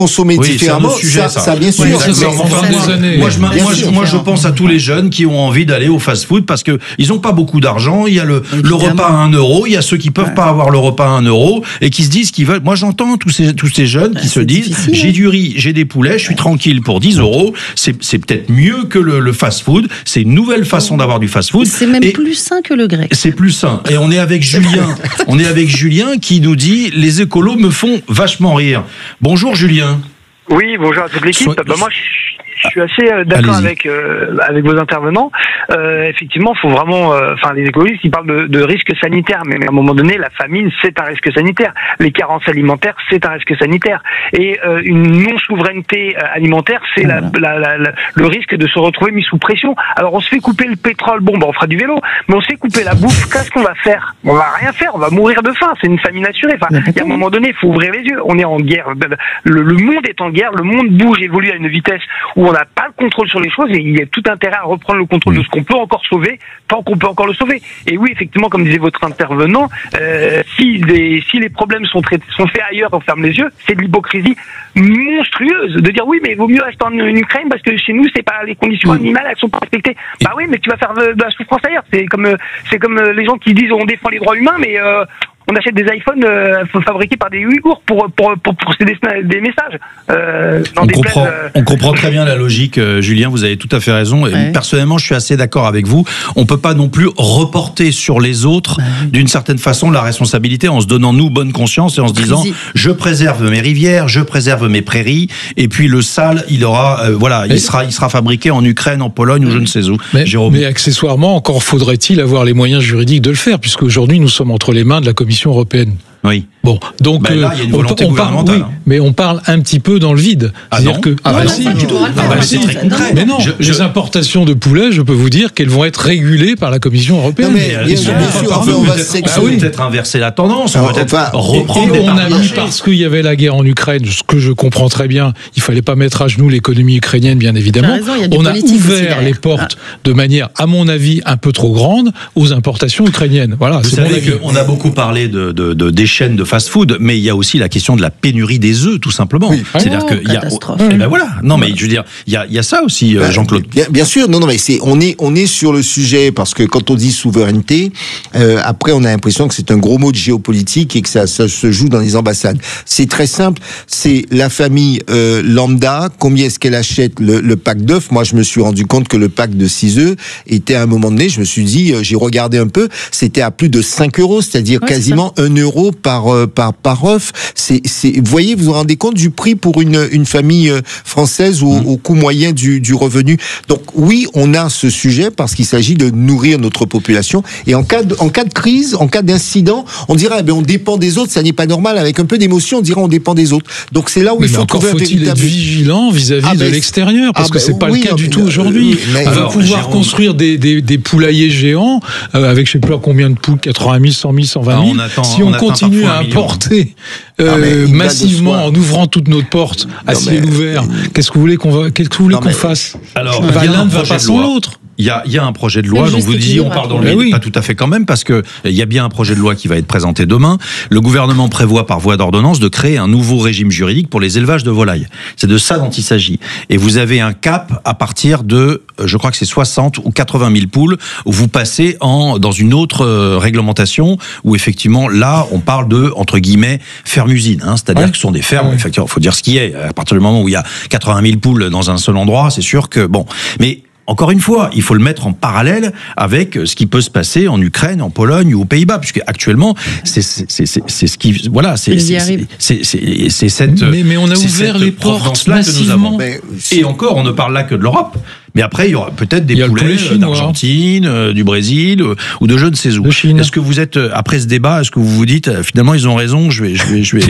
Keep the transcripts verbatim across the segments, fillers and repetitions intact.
consommer oui, différemment, sujet, ça, ça. ça bien sûr. Oui, c'est ça, enfin, des années. Moi, je, moi, Bien je, sûr. moi, je pense à tous les jeunes qui ont envie d'aller au fast-food parce que ils n'ont pas beaucoup d'argent. Il y a le, le repas à un euro. Il y a ceux qui peuvent Ouais. pas avoir le repas à un euro et qui se disent qu'ils veulent. Moi, j'entends tous ces, tous ces jeunes qui Bah, se c'est disent, difficile, j'ai hein. du riz, j'ai des poulets, je suis tranquille pour dix euros. C'est, c'est peut-être mieux que le, le fast-food. C'est une nouvelle façon d'avoir du fast-food. C'est même Et plus sain que le grec. c'est plus sain. Et on est avec Julien. On est avec Julien qui nous dit, les écolos me font vachement rire. Bonjour Julien. Oui, bonjour à toute l'équipe. Sois- Bah, moi, je je suis assez euh, d'accord Allez-y. avec euh, avec vos intervenants. Euh, effectivement, faut vraiment, euh, enfin, les écologistes, ils parlent de, de risque sanitaire, mais à un moment donné, la famine, c'est un risque sanitaire. Les carences alimentaires, c'est un risque sanitaire. Et euh, une non-souveraineté euh, alimentaire, c'est la, la, la, la, le risque de se retrouver mis sous pression. Alors, on se fait couper le pétrole, bon, bah, on fera du vélo, mais on se fait couper la bouffe. Qu'est-ce qu'on va faire? On va rien faire. On va mourir de faim. C'est une famine assurée. Enfin, il y a un moment donné, il faut ouvrir les yeux. On est en guerre. Le, le monde est en guerre. Le monde bouge, évolue à une vitesse où on n'a pas le contrôle sur les choses et il y a tout intérêt à reprendre le contrôle de ce qu'on peut encore sauver tant qu'on peut encore le sauver. Et oui, effectivement, comme disait votre intervenant, euh, si, les, si les problèmes sont, traités, sont faits ailleurs, on ferme les yeux, c'est de l'hypocrisie monstrueuse de dire oui, mais il vaut mieux acheter en Ukraine parce que chez nous, c'est pas les conditions animales, elles sont pas respectées. Bah oui, mais tu vas faire de, de la souffrance ailleurs. C'est comme, c'est comme les gens qui disent on défend les droits humains, mais euh, on achète des iPhones euh, fabriqués par des Ouïghours pour pour pour, pour des, des messages. Euh, dans On des comprend, plaines, euh... on comprend très bien la logique, euh, Julien. Vous avez tout à fait raison. Et Ouais. personnellement, je suis assez d'accord avec vous. On peut pas non plus reporter sur les autres, Ouais. d'une certaine façon, la responsabilité en se donnant nous bonne conscience et en se disant Précis. je préserve mes rivières, je préserve mes prairies, et puis le sale, il aura, euh, voilà, Mais- il sera, il sera fabriqué en Ukraine, en Pologne ou je ne sais où. Mais, Jérôme. mais accessoirement, encore faudrait-il avoir les moyens juridiques de le faire, puisque aujourd'hui nous sommes entre les mains de la Commission européenne. Oui. Bon, donc Ben là, il y a une on- volonté on, parle, gouvernementale, oui, hein. mais on parle un petit peu dans le vide. Ah C'est-à-dire non que ah Non, bah non, si, pas du tout. Ah bah, Ah, c'est si. très concret. mais non, Je- je- les importations de poulet, je peux vous dire qu'elles vont être régulées par la Commission européenne. Non, mais bien- Euh, bien sûr, sûr, par enfin, nous, on va peut-être- se ah oui, peut-être inverser la tendance, on va Alors, peut-être enfin, reprendre Et des on parts a de mis, marché. parce qu'il y avait la guerre en Ukraine, ce que je comprends très bien, il fallait pas mettre à genoux l'économie ukrainienne, bien évidemment. T'as raison, il y a du On a politique aussi ouvert derrière. les portes de manière, à mon avis, un peu trop grande aux importations ukrainiennes. Voilà, Vous c'est mon savez avis. qu'on a beaucoup parlé de, de, de, des chaînes de fast-food, mais il y a aussi la question de la pénurie des œufs, tout simplement. Oui. C'est-à-dire Oh, que il y a, catastrophe. eh ben voilà. Non, mais je veux dire, il y a, il y a ça aussi, euh, Bah, Jean-Claude. Bien, bien sûr, non, non, mais c'est, on est, on est sur le sujet parce que quand on dit souveraineté, euh, après on a l'impression que c'est un gros mot de géopolitique et que ça, ça se joue dans les ambassades. C'est très simple, c'est la famille euh, lambda. Combien est-ce qu'elle achète le, le pack d'œufs? Moi, je me suis rendu compte que le pack de six œufs était à un moment donné, je me suis dit, euh, j'ai regardé un peu, c'était à plus de cinq euros, c'est-à-dire Ouais, c'est quasiment un euro par euh, par par œuf. C'est, c'est, vous voyez, vous vous rendez compte du prix pour une une famille euh, française au, Mmh. au coût moyen du, du revenu. Donc oui, on a ce sujet parce qu'il s'agit de nourrir notre population. Et en cas de, en cas de crise, en cas d'incident, on dirait eh ben, on dépend des autres, ça n'est pas normal. Avec un peu d'émotion, on dirait on dépend des autres. Donc c'est là où Oui, il mais faut encore trouver un faut-il être véritable... vigilant vis-à-vis Ah de ben, l'extérieur, parce ah que ben c'est pas oui, le cas ah du ben, tout euh, aujourd'hui. oui, mais- On va Alors, pouvoir Jérôme- construire des, des, des poulaillers géants euh, avec je sais plus combien de poules, quatre-vingt mille, cent mille, cent vingt Ah, mille. on attend- si on on, atteint continue parfois à un million. importer Ah, mais euh, il va de massivement soi. en ouvrant toutes nos portes à Non, ciel mais- ouvert, qu'est-ce que vous voulez qu'on va, qu'est-ce que vous voulez Non, qu'on mais- fasse? Alors, Bah, il y a l'un un ne va projet pas de sans loi. l'autre. Il y a, il y a un projet de loi, C'est donc vous juste disiez, on équilibre à parle dans le trouver. vide, Eh oui. pas tout à fait quand même, parce que il y a bien un projet de loi qui va être présenté demain. Le gouvernement prévoit par voie d'ordonnance de créer un nouveau régime juridique pour les élevages de volailles. C'est de ça dont il s'agit. Et vous avez un cap à partir de, euh, je crois que c'est soixante ou quatre-vingt mille poules, où vous passez en, dans une autre euh, réglementation, où effectivement, là, on parle de, entre guillemets, ferme-usine, hein, c'est-à-dire Ouais. que ce sont des fermes, Ouais. effectivement, il faut dire ce qui est. À partir du moment où il y a quatre-vingt mille poules dans un seul endroit, c'est sûr que, bon, mais encore une fois, il faut le mettre en parallèle avec ce qui peut se passer en Ukraine, en Pologne ou aux Pays-Bas, puisque actuellement, c'est c'est c'est c'est c'est ce qui voilà, c'est Ils y c'est arrivent. c'est c'est c'est cette Mais, mais on a c'est ouvert cette les portes provenance-là que nous avons. massivement. Mais, Et encore, on ne parle là que de l'Europe. Mais après, il y aura peut-être des Il y a le poulets poulet euh, chinois. d'Argentine, euh, du Brésil, euh, ou de je ne sais où. De Chine. Est-ce que vous êtes, euh, après ce débat, est-ce que vous vous dites, euh, finalement, ils ont raison, je vais, je vais, je vais.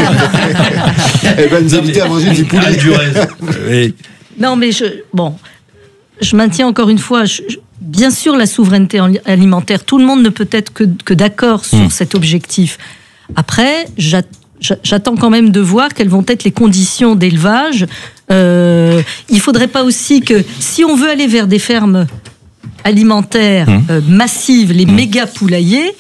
elle va nous inviter à manger du poulet. Ah, du reste. Oui. Non, mais je, bon, je maintiens encore une fois, je- je- bien sûr, la souveraineté en- alimentaire, tout le monde ne peut être que, que d'accord sur Mm. cet objectif. Après, j'a- j'a- j'attends quand même de voir quelles vont être les conditions d'élevage. Euh, il ne faudrait pas aussi que, si on veut aller vers des fermes alimentaires Mm. euh, massives, les Mm. méga poulaillers,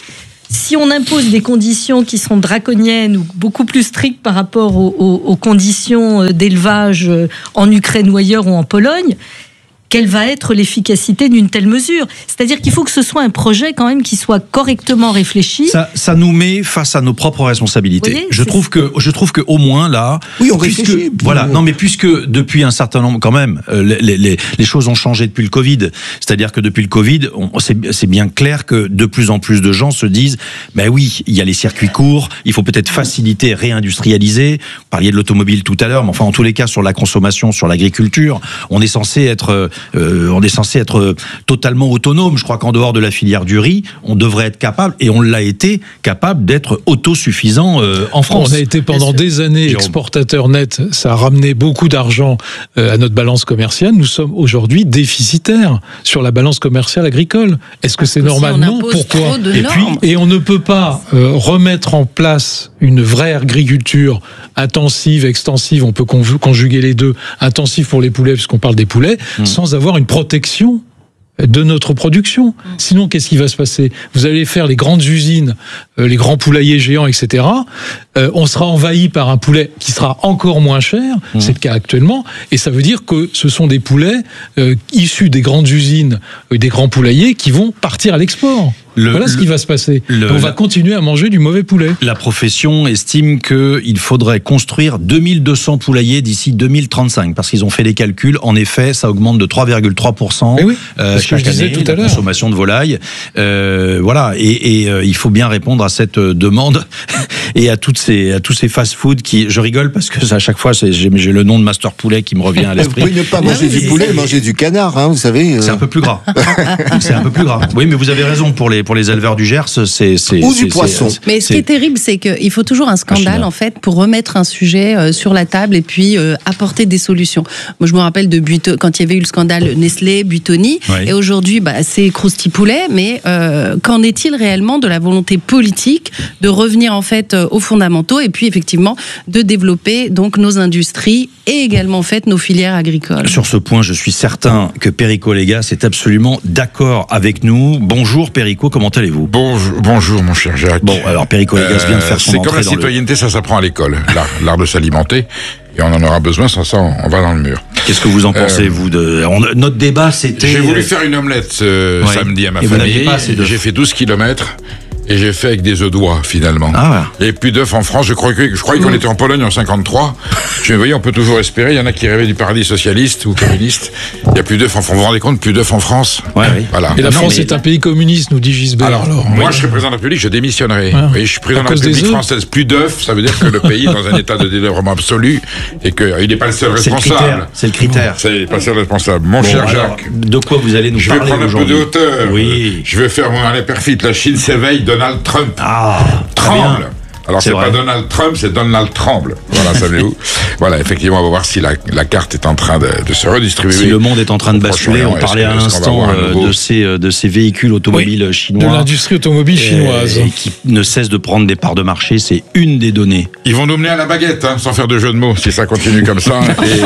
si on impose des conditions qui seront draconiennes ou beaucoup plus strictes par rapport aux, aux, aux conditions d'élevage en Ukraine ou ailleurs ou en Pologne, quelle va être l'efficacité d'une telle mesure? C'est-à-dire qu'il faut que ce soit un projet quand même qui soit correctement réfléchi. Ça, ça nous met face à nos propres responsabilités. Voyez, je trouve que, je trouve que au moins là, oui, on puisque, réfléchit. voilà, non mais puisque depuis un certain nombre, quand même, euh, les, les, les choses ont changé depuis le Covid. C'est-à-dire que depuis le Covid, on, c'est, c'est bien clair que de plus en plus de gens se disent, ben oui, il y a les circuits courts, il faut peut-être faciliter, réindustrialiser. Vous parliez de l'automobile tout à l'heure, mais enfin en tous les cas sur la consommation, sur l'agriculture, on est censé être Euh, on est censé être totalement autonome. Je crois qu'en dehors de la filière du riz, on devrait être capable, et on l'a été, capable d'être autosuffisant euh, en France. On a été pendant des années Jérôme. exportateur net. Ça a ramené beaucoup d'argent euh, à notre balance commerciale. Nous sommes aujourd'hui déficitaires sur la balance commerciale agricole. Est-ce que c'est normal? Non. Pourquoi? Et puis, et on ne peut pas euh, remettre en place une vraie agriculture intensive, extensive. On peut conjuguer les deux. Intensive pour les poulets, puisqu'on parle des poulets, mmh. sans avoir une protection de notre production. Sinon, qu'est-ce qui va se passer? Vous allez faire les grandes usines, euh, les grands poulaillers géants, et cetera. Euh, on sera envahi par un poulet qui sera encore moins cher. Mmh. C'est le cas actuellement. Et ça veut dire que ce sont des poulets euh, issus des grandes usines, euh, des grands poulaillers qui vont partir à l'export. Le, voilà ce qui va se passer. Le, on va continuer à manger du mauvais poulet. La profession estime qu'il faudrait construire deux mille deux cents poulaillers d'ici deux mille trente-cinq, parce qu'ils ont fait les calculs. En effet, ça augmente de trois virgule trois pour cent oui, euh, chaque année, tout à la consommation de volailles. Euh, voilà, et, et euh, il faut bien répondre à cette demande et à toutes ces, à tous ces fast-food qui, je rigole parce que à chaque fois, c'est, j'ai, j'ai le nom de Master Poulet qui me revient à l'esprit. Vous pouvez ne pas manger du poulet, manger du canard, hein, vous savez. Euh... C'est un peu plus gras. C'est un peu plus gras. Oui, mais vous avez raison pour les pour les éleveurs du Gers, c'est c'est ou c'est, du poisson. C'est, mais ce qui est terrible, c'est qu'il faut toujours un scandale en fait pour remettre un sujet euh, sur la table et puis euh, apporter des solutions. Moi, je me rappelle de Buito, quand il y avait eu le scandale Nestlé, Buitoni, oui. et aujourd'hui, bah, c'est Krusty Poulet. Mais euh, qu'en est-il réellement de la volonté politique de revenir en fait euh, aux fondamentaux et puis effectivement de développer donc nos industries et également en fait nos filières agricoles. Sur ce point, je suis certain que Perico Légas est absolument d'accord avec nous. Bonjour Perico, comment allez-vous? Bonjour, bonjour mon cher Jacques. Bon, alors Perico Légas vient de faire son euh, entrée dans le... C'est comme la citoyenneté, le... ça s'apprend à l'école, l'art, l'art de s'alimenter, et on en aura besoin, sans ça on va dans le mur. Qu'est-ce que vous en pensez, euh, vous de... On, notre débat, c'était... J'ai voulu faire une omelette euh, ouais. samedi à ma et famille, pas assez de... j'ai fait douze kilomètres. Et j'ai fait avec des œufs d'oie, finalement. Ah ouais. Et plus d'œufs en France. Je croyais, je croyais qu'on était en Pologne en cinquante-trois. Je me voyais, on peut toujours espérer. Il y en a qui rêvaient du paradis socialiste ou communiste. Il n'y a plus d'œufs en France. Vous vous rendez compte, plus d'œufs en France? Ouais, oui. Voilà. Et la non, France mais... est un pays communiste, nous dit Gisbert. Alors, alors moi, oui. je serais président de la République, je démissionnerais. Ouais. Oui, je suis président de la République française. Plus d'œufs, ça veut dire que le pays est dans un état de délabrement absolu et qu'il n'est pas le seul responsable. C'est le critère. C'est le critère. C'est pas le seul responsable. Mon bon, cher alors, Jacques. De quoi vous allez nous je parler aujourd'hui? Je vais prendre un peu de hauteur. Oui. Je vais faire mon année perfide. La Chine s'éveille, Donald Trump. Ah. Ah, Tremble. Alors c'est, c'est pas Donald Trump, c'est Donald Tremble. Voilà, savez-vous. Voilà, effectivement, on va voir si la, la carte est en train de, de se redistribuer. Si le monde est en train de basculer, on parlait à l'instant euh, de ces de ces véhicules automobiles oui, chinois, de l'industrie automobile chinoise, et, et qui ne cesse de prendre des parts de marché. C'est une des données. Ils vont nous mener à la baguette, hein, sans faire de jeu de mots, si ça continue comme ça.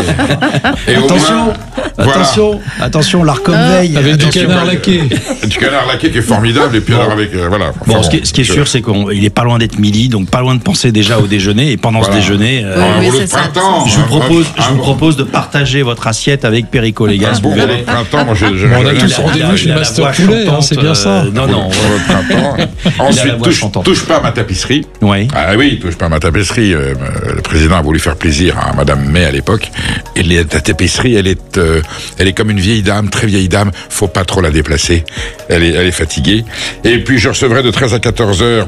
Et, et attention, moins, attention, voilà. attention, l'Arcom veille. Avec attention, du canard laqué. Du canard laqué qui est formidable. Et puis bon. alors avec euh, voilà. Bon, ce qui est, ce qui est sûr, c'est qu'il est pas loin d'être midi, donc pas loin de penser déjà au déjeuner. Et pendant voilà. ce déjeuner, euh, oui, oui, de printemps, je vous propose, je vous propose de partager votre assiette avec Perico Légas. Bon, de printemps, moi, je, je, bon, on a tous rendez-vous chez Master Poulet, hein, c'est bien ça. Euh, non, non. Ensuite, touche, touche pas à ma tapisserie. Oui. Ah oui, touche pas à ma tapisserie. Euh, le président a voulu faire plaisir à Madame May à l'époque. Et la tapisserie, elle est, euh, elle est comme une vieille dame, très vieille dame. Faut pas trop la déplacer. Elle est, elle est fatiguée. Et puis je recevrai de treize à quatorze heures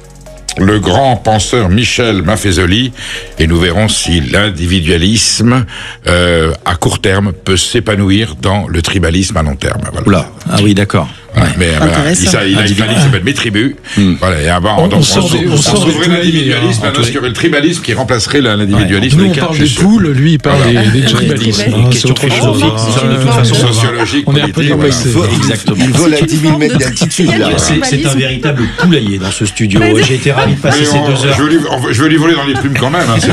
le grand penseur Michel Maffezoli, et nous verrons si l'individualisme euh, à court terme peut s'épanouir dans le tribalisme à long terme. Voilà. Oula. Ah oui, d'accord. Ouais, mais voilà, il, ça, il a une famille qui s'appelle mes tribus. Mm. Voilà, et avant, on, donc, on, sort des, on, on sauverait l'individualisme, maintenant il y aurait le tribalisme qui remplacerait l'individualisme. Ouais, nous, on parle des poules, lui, il parle voilà. des, des tribalismes. Une question philosophique, de toute façon. Sociologique, on est un peu dépassé. Exactement. Il vole à dix mille mètres d'altitude. C'est un véritable poulailler dans ce studio. J'ai été ravi de passer ces deux heures. Je veux lui voler dans les plumes quand même, c'est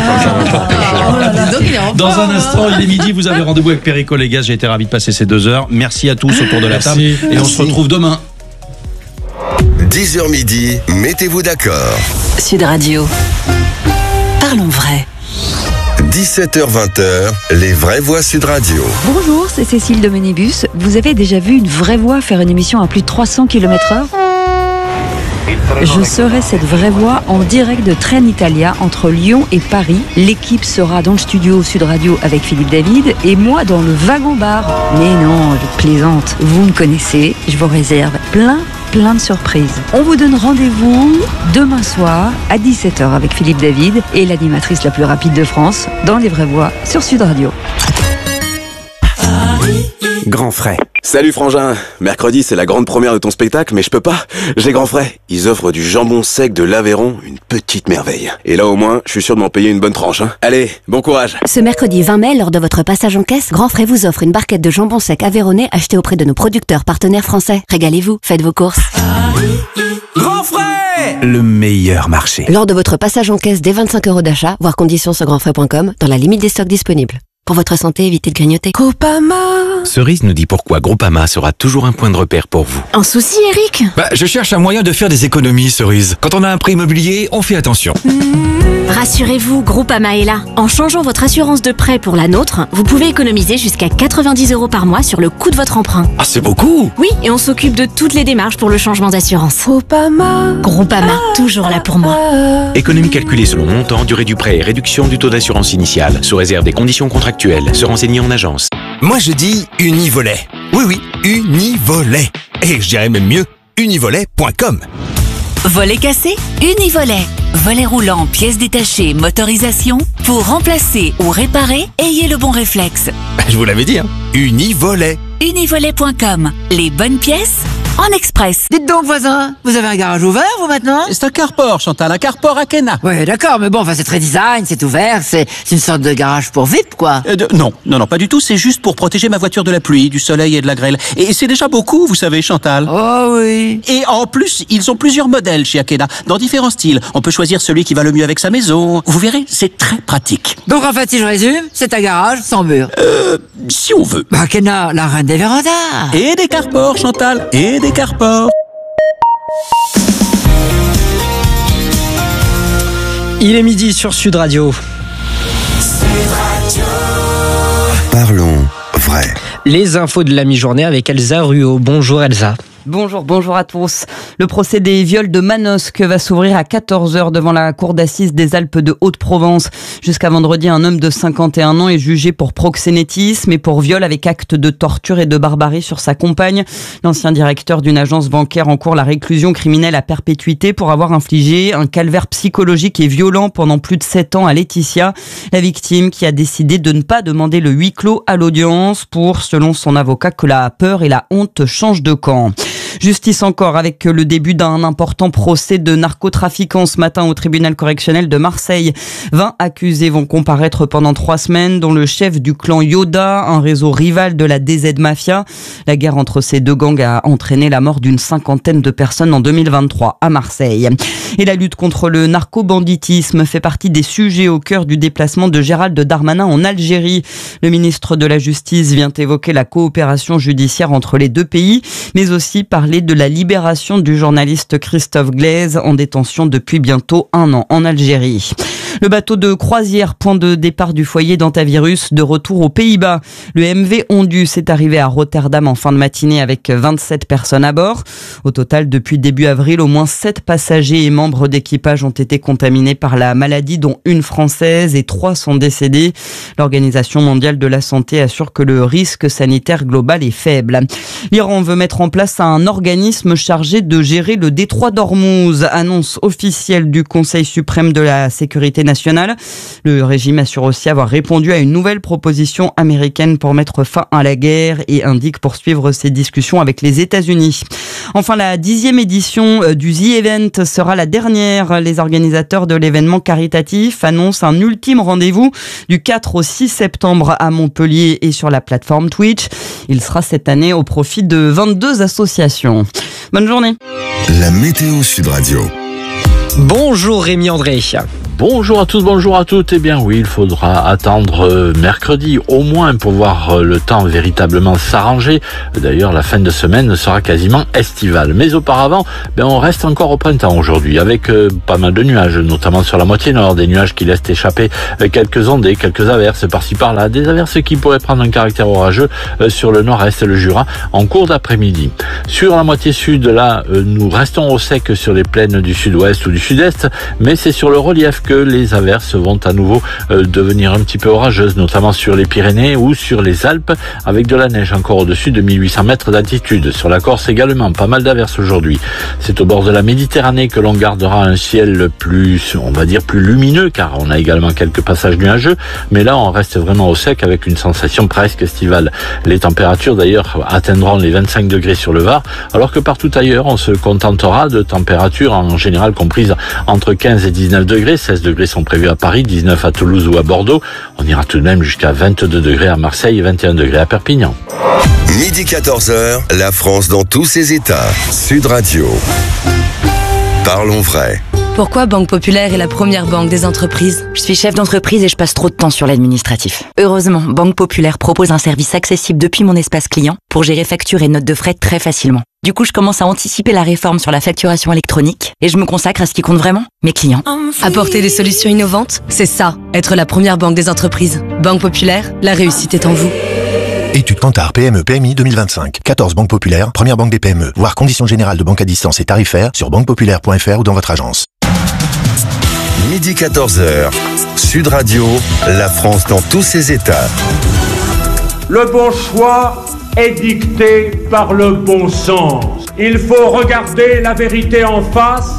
pas Dans un instant, il est midi, vous avez rendez-vous avec Perico Légas. J'ai été ravi de passer ces deux heures. Merci à tous autour de la table. Et on se retrouve demain. dix heures midi, mettez-vous d'accord. Sud Radio. Parlons vrai. dix-sept heures vingt, les vraies voix Sud Radio. Bonjour, c'est Cécile de Ménébus. Vous avez déjà vu une vraie voix faire une émission à plus de trois cents kilomètres heure ? Je serai cette vraie voix en direct de Trenitalia entre Lyon et Paris. L'équipe sera dans le studio Sud Radio avec Philippe David et moi dans le wagon-bar. Mais non, je plaisante, vous me connaissez, je vous réserve plein plein de surprises. On vous donne rendez-vous demain soir à dix-sept heures avec Philippe David et l'animatrice la plus rapide de France dans Les Vraies Voix sur Sud Radio. Grand frais. Salut frangin, mercredi c'est la grande première de ton spectacle, mais je peux pas, j'ai grand frais. Ils offrent du jambon sec de l'Aveyron, une petite merveille. Et là au moins, je suis sûr de m'en payer une bonne tranche. Hein. Allez, bon courage. Ce mercredi vingt mai, lors de votre passage en caisse, Grand Frais vous offre une barquette de jambon sec aveyronnais achetée auprès de nos producteurs partenaires français. Régalez-vous, faites vos courses. Grand frais, le meilleur marché. Lors de votre passage en caisse dès vingt-cinq euros d'achat, voir conditions sur grand frais point com, dans la limite des stocks disponibles. Pour votre santé, évitez de grignoter. Groupama. Cerise nous dit pourquoi Groupama sera toujours un point de repère pour vous. Un souci, Eric ? Bah, je cherche un moyen de faire des économies, Cerise. Quand on a un prêt immobilier, on fait attention. Mmh. Rassurez-vous, Groupama est là. En changeant votre assurance de prêt pour la nôtre, vous pouvez économiser jusqu'à quatre-vingt-dix euros par mois sur le coût de votre emprunt. Ah, c'est beaucoup ! Oui, et on s'occupe de toutes les démarches pour le changement d'assurance. Groupama. Groupama, ah, toujours là pour moi. Économie calculée selon montant, durée du prêt et réduction du taux d'assurance initiale, sous réserve des conditions contractuelles. Se renseigner en agence. Moi je dis Univolet. Oui oui, Univolet. Et je dirais même mieux, univolet point com. Volet cassé, Univolet. Volet roulant, pièces détachées, motorisation. Pour remplacer ou réparer, ayez le bon réflexe. Je vous l'avais dit, hein. Univolet. univolet point com. Les bonnes pièces en express. Dites donc, voisin, vous avez un garage ouvert, vous, maintenant ? C'est un carport, Chantal, un carport à Kena. Ouais, d'accord, mais bon, enfin, c'est très design, c'est ouvert, c'est une sorte de garage pour V I P, quoi. Euh, de, non, non, non, pas du tout, c'est juste pour protéger ma voiture de la pluie, du soleil et de la grêle. Et c'est déjà beaucoup, vous savez, Chantal. Oh oui. Et en plus, ils ont plusieurs modèles chez Akena, dans différents styles. On peut choisir celui qui va le mieux avec sa maison. Vous verrez, c'est très pratique. Donc, en fait, si je résume, c'est un garage sans mur. Euh, si on veut. Bah, Akena, la reine des vérandas. Et des carports, Chantal, et des carports. Il est midi sur Sud Radio. Parlons vrai. Les infos de la mi-journée avec Elsa Ruot. Bonjour Elsa. Bonjour, bonjour à tous. Le procès des viols de Manosque va s'ouvrir à quatorze heures devant la cour d'assises des Alpes de Haute-Provence. Jusqu'à vendredi, un homme de cinquante et un ans est jugé pour proxénétisme et pour viol avec acte de torture et de barbarie sur sa compagne. L'ancien directeur d'une agence bancaire encourt la réclusion criminelle à perpétuité pour avoir infligé un calvaire psychologique et violent pendant plus de sept ans à Laetitia, la victime qui a décidé de ne pas demander le huis clos à l'audience pour, selon son avocat, que la peur et la honte changent de camp. Justice encore avec le début d'un important procès de narcotrafiquants ce matin au tribunal correctionnel de Marseille. vingt accusés vont comparaître pendant trois semaines, dont le chef du clan Yoda, un réseau rival de la D Z Mafia. La guerre entre ces deux gangs a entraîné la mort d'une cinquantaine de personnes en deux mille vingt-trois à Marseille. Et la lutte contre le narco-banditisme fait partie des sujets au cœur du déplacement de Gérald Darmanin en Algérie. Le ministre de la Justice vient évoquer la coopération judiciaire entre les deux pays, mais aussi parler de la libération du journaliste Christophe Glaise en détention depuis bientôt un an en Algérie. Le bateau de croisière, point de départ du foyer d'Antavirus, de retour aux Pays-Bas. Le M V Ondus est arrivé à Rotterdam en fin de matinée avec vingt-sept personnes à bord. Au total, depuis début avril, au moins sept passagers et membres d'équipage ont été contaminés par la maladie, dont une française et trois sont décédés. L'Organisation mondiale de la santé assure que le risque sanitaire global est faible. L'Iran veut mettre en place un organisme chargé de gérer le détroit d'Ormuz, annonce officielle du Conseil suprême de la sécurité nationale. Le régime assure aussi avoir répondu à une nouvelle proposition américaine pour mettre fin à la guerre et indique poursuivre ses discussions avec les États-Unis. Enfin, la dixième édition du The Event sera la dernière. Les organisateurs de l'événement caritatif annoncent un ultime rendez-vous du quatre au six septembre à Montpellier et sur la plateforme Twitch. Il sera cette année au profit de vingt-deux associations. Bonne journée. La météo Sud Radio. Bonjour Rémi André. Bonjour à tous, bonjour à toutes. Eh bien oui, il faudra attendre mercredi au moins pour voir le temps véritablement s'arranger. D'ailleurs, la fin de semaine sera quasiment estivale. Mais auparavant, ben, on reste encore au printemps aujourd'hui avec euh, pas mal de nuages, notamment sur la moitié nord, des nuages qui laissent échapper euh, quelques ondées, quelques averses par-ci par-là, des averses qui pourraient prendre un caractère orageux euh, sur le nord-est et le Jura en cours d'après-midi. Sur la moitié sud, là, euh, nous restons au sec sur les plaines du sud-ouest ou du sud-est, mais c'est sur le relief que les averses vont à nouveau euh, devenir un petit peu orageuses, notamment sur les Pyrénées ou sur les Alpes, avec de la neige encore au-dessus de mille huit cents mètres d'altitude. Sur la Corse également, pas mal d'averses aujourd'hui. C'est au bord de la Méditerranée que l'on gardera un ciel plus, on va dire, plus lumineux, car on a également quelques passages nuageux, mais là on reste vraiment au sec avec une sensation presque estivale. Les températures d'ailleurs atteindront les vingt-cinq degrés sur le Var, alors que partout ailleurs on se contentera de températures en général comprises entre quinze et dix-neuf degrés. seize degrés sont prévus à Paris, dix-neuf à Toulouse ou à Bordeaux. On ira tout de même jusqu'à vingt-deux degrés à Marseille et vingt et un degrés à Perpignan. Midi quatorze heures, la France dans tous ses états. Sud Radio. Parlons vrai. Pourquoi Banque Populaire est la première banque des entreprises? Je suis chef d'entreprise et je passe trop de temps sur l'administratif. Heureusement, Banque Populaire propose un service accessible depuis mon espace client pour gérer factures et notes de frais très facilement. Du coup, je commence à anticiper la réforme sur la facturation électronique et je me consacre à ce qui compte vraiment, mes clients. Apporter des solutions innovantes, c'est ça, être la première banque des entreprises. Banque Populaire, la réussite est en vous. Étude Kantar P M E P M I deux mille vingt-cinq. quatorze banques populaires, première banque des P M E. Voir conditions générales de banque à distance et tarifaires sur banque populaire point f r ou dans votre agence. Midi quatorze heures, Sud Radio, la France dans tous ses états. Le bon choix est dicté par le bon sens. Il faut regarder la vérité en face.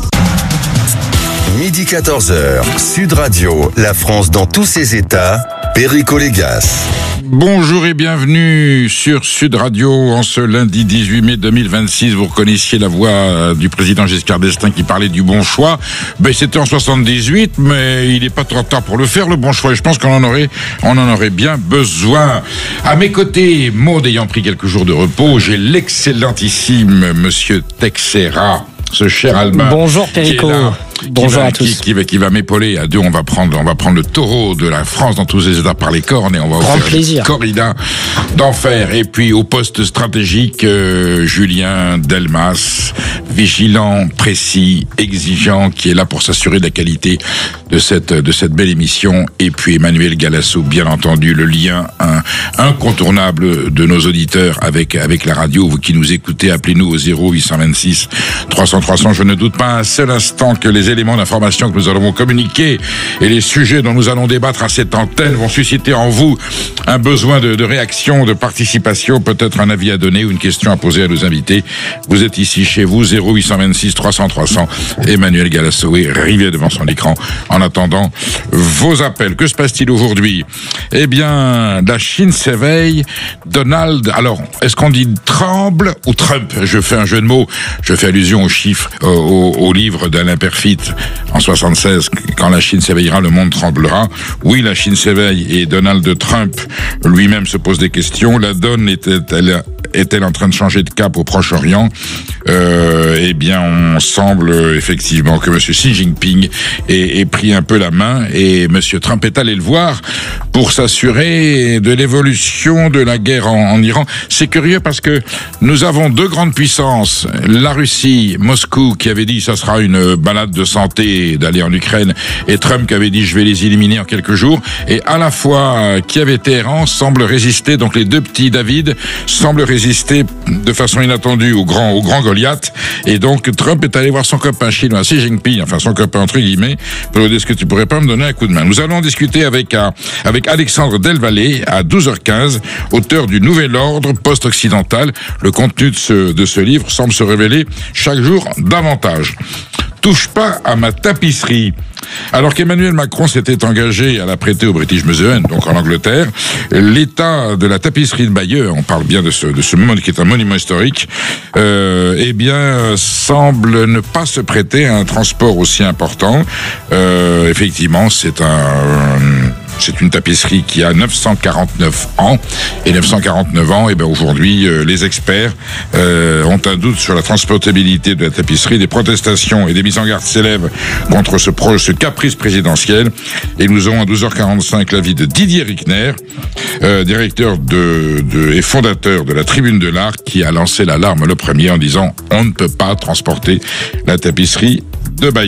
Midi quatorze heures, Sud Radio, la France dans tous ses états. Perico Légas. Bonjour et bienvenue sur Sud Radio en ce lundi dix-huit mai deux mille vingt-six. Vous reconnaissiez la voix du président Giscard d'Estaing qui parlait du bon choix. Ben, c'était en soixante-dix-huit, mais il n'est pas trop tard pour le faire, le bon choix. Et je pense qu'on en aurait, on en aurait bien besoin. À mes côtés, Maud ayant pris quelques jours de repos, j'ai l'excellentissime Monsieur Texera, ce cher Albin. Bonjour Perico. Bonjour va, à tous. Qui, qui, va, qui va m'épauler. À deux, on va prendre, on va prendre le taureau de la France dans tous ses états par les cornes et on va Grand faire plaisir. une corrida d'enfer. Et puis au poste stratégique, euh, Julien Delmas, vigilant, précis, exigeant, qui est là pour s'assurer de la qualité de cette de cette belle émission. Et puis Emmanuel Galasso, bien entendu, le lien un, incontournable de nos auditeurs avec avec la radio. Vous qui nous écoutez, appelez-nous au zéro huit cent vingt-six trois cents trois cents. Je ne doute pas un seul instant que les éléments d'information que nous allons communiquer et les sujets dont nous allons débattre à cette antenne vont susciter en vous un besoin de, de réaction, de participation, peut-être un avis à donner ou une question à poser à nos invités. Vous êtes ici chez vous, zéro huit cent vingt-six trois cents trois cents. Emmanuel Galasso est rivé devant son écran en attendant vos appels. Que se passe-t-il aujourd'hui? Eh bien, la Chine s'éveille. Donald, alors, est-ce qu'on dit Trump ou Trump? Je fais un jeu de mots, je fais allusion aux chiffres, au, au, au livre d'Alain Perfit en soixante-seize, quand la Chine s'éveillera, le monde tremblera. Oui, la Chine s'éveille et Donald Trump lui-même se pose des questions. La donne était-elle, est-elle en train de changer de cap au Proche-Orient? euh, Eh bien, on semble effectivement que M. Xi Jinping ait, ait pris un peu la main et M. Trump est allé le voir pour s'assurer de l'évolution de la guerre en, en Iran. C'est curieux parce que nous avons deux grandes puissances, la Russie, Moscou, qui avait dit ça sera une balade de santé d'aller en Ukraine, et Trump qui avait dit je vais les éliminer en quelques jours, et à la fois Kiev et Téhéran semblent résister, donc les deux petits David semblent résister de façon inattendue au grand, au grand Goliath, et donc Trump est allé voir son copain chinois Xi Jinping, enfin son copain entre guillemets, pour lui dire est-ce que tu pourrais pas me donner un coup de main. Nous allons discuter avec, avec Alexandre Delvalle à douze heures quinze, auteur du Nouvel Ordre post-occidental. Le contenu de ce, de ce livre semble se révéler chaque jour davantage. Touche pas à ma tapisserie. Alors qu'Emmanuel Macron s'était engagé à la prêter au British Museum, donc en Angleterre, l'état de la tapisserie de Bayeux, on parle bien de ce, de ce monument qui est un monument historique, euh, eh bien, semble ne pas se prêter à un transport aussi important. Euh, effectivement, c'est un... C'est une tapisserie qui a neuf cent quarante-neuf ans. Et neuf cent quarante-neuf ans, et ben aujourd'hui, euh, les experts euh, ont un doute sur la transportabilité de la tapisserie. Des protestations et des mises en garde s'élèvent contre ce, pro, ce caprice présidentiel. Et nous aurons à douze heures quarante-cinq l'avis de Didier Rickner, euh, directeur de, de, et fondateur de la Tribune de l'Art, qui a lancé l'alarme le premier en disant « On ne peut pas transporter la tapisserie de Bayeux ».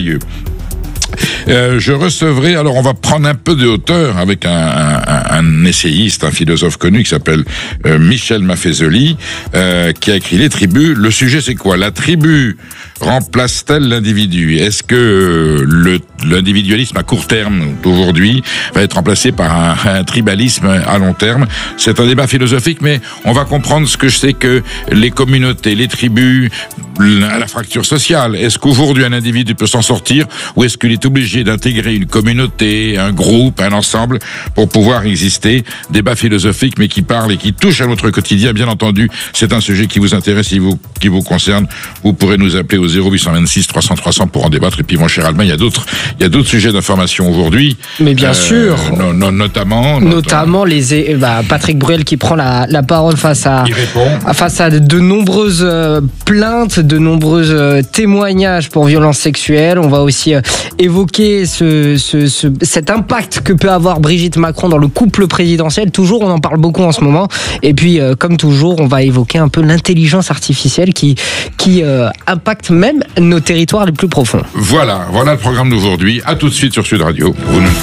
Euh, je recevrai, alors on va prendre un peu de hauteur avec un, un, un essayiste, un philosophe connu qui s'appelle euh, Michel Maffezoli, euh, qui a écrit Les tribus. Le sujet c'est quoi? La tribu remplace-t-elle l'individu? Est-ce que euh, le, l'individualisme à court terme d'aujourd'hui va être remplacé par un, un tribalisme à long terme? C'est un débat philosophique, mais on va comprendre ce que je sais que les communautés, les tribus, la, la fracture sociale. Est-ce qu'aujourd'hui un individu peut s'en sortir, ou est-ce qu'il est obligé d'intégrer une communauté, un groupe, un ensemble pour pouvoir exister? Débat philosophique, mais qui parle et qui touche à notre quotidien. Bien entendu, c'est un sujet qui vous intéresse, qui vous, qui vous concerne. Vous pourrez nous appeler au zéro huit deux six trois cents trois cents pour en débattre. Et puis, mon cher Albin, il y a d'autres, il y a d'autres sujets d'information aujourd'hui. Mais bien euh, sûr. No, no, notamment, notamment. Notamment les, bah, Patrick Bruel qui prend la, la parole face à, il répond. face à de nombreuses euh, plaintes, de nombreux euh, témoignages pour violences sexuelles. On va aussi euh, évoquer ce, ce, ce, cet impact que peut avoir Brigitte Macron dans le couple présidentiel. Toujours, on en parle beaucoup en ce moment. Et puis, euh, comme toujours, on va évoquer un peu l'intelligence artificielle qui, qui euh, impacte même nos territoires les plus profonds. Voilà, voilà le programme d'aujourd'hui. À tout de suite sur Sud Radio.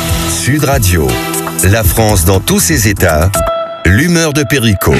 Sud Radio, la France dans tous ses états, l'humeur de Perico.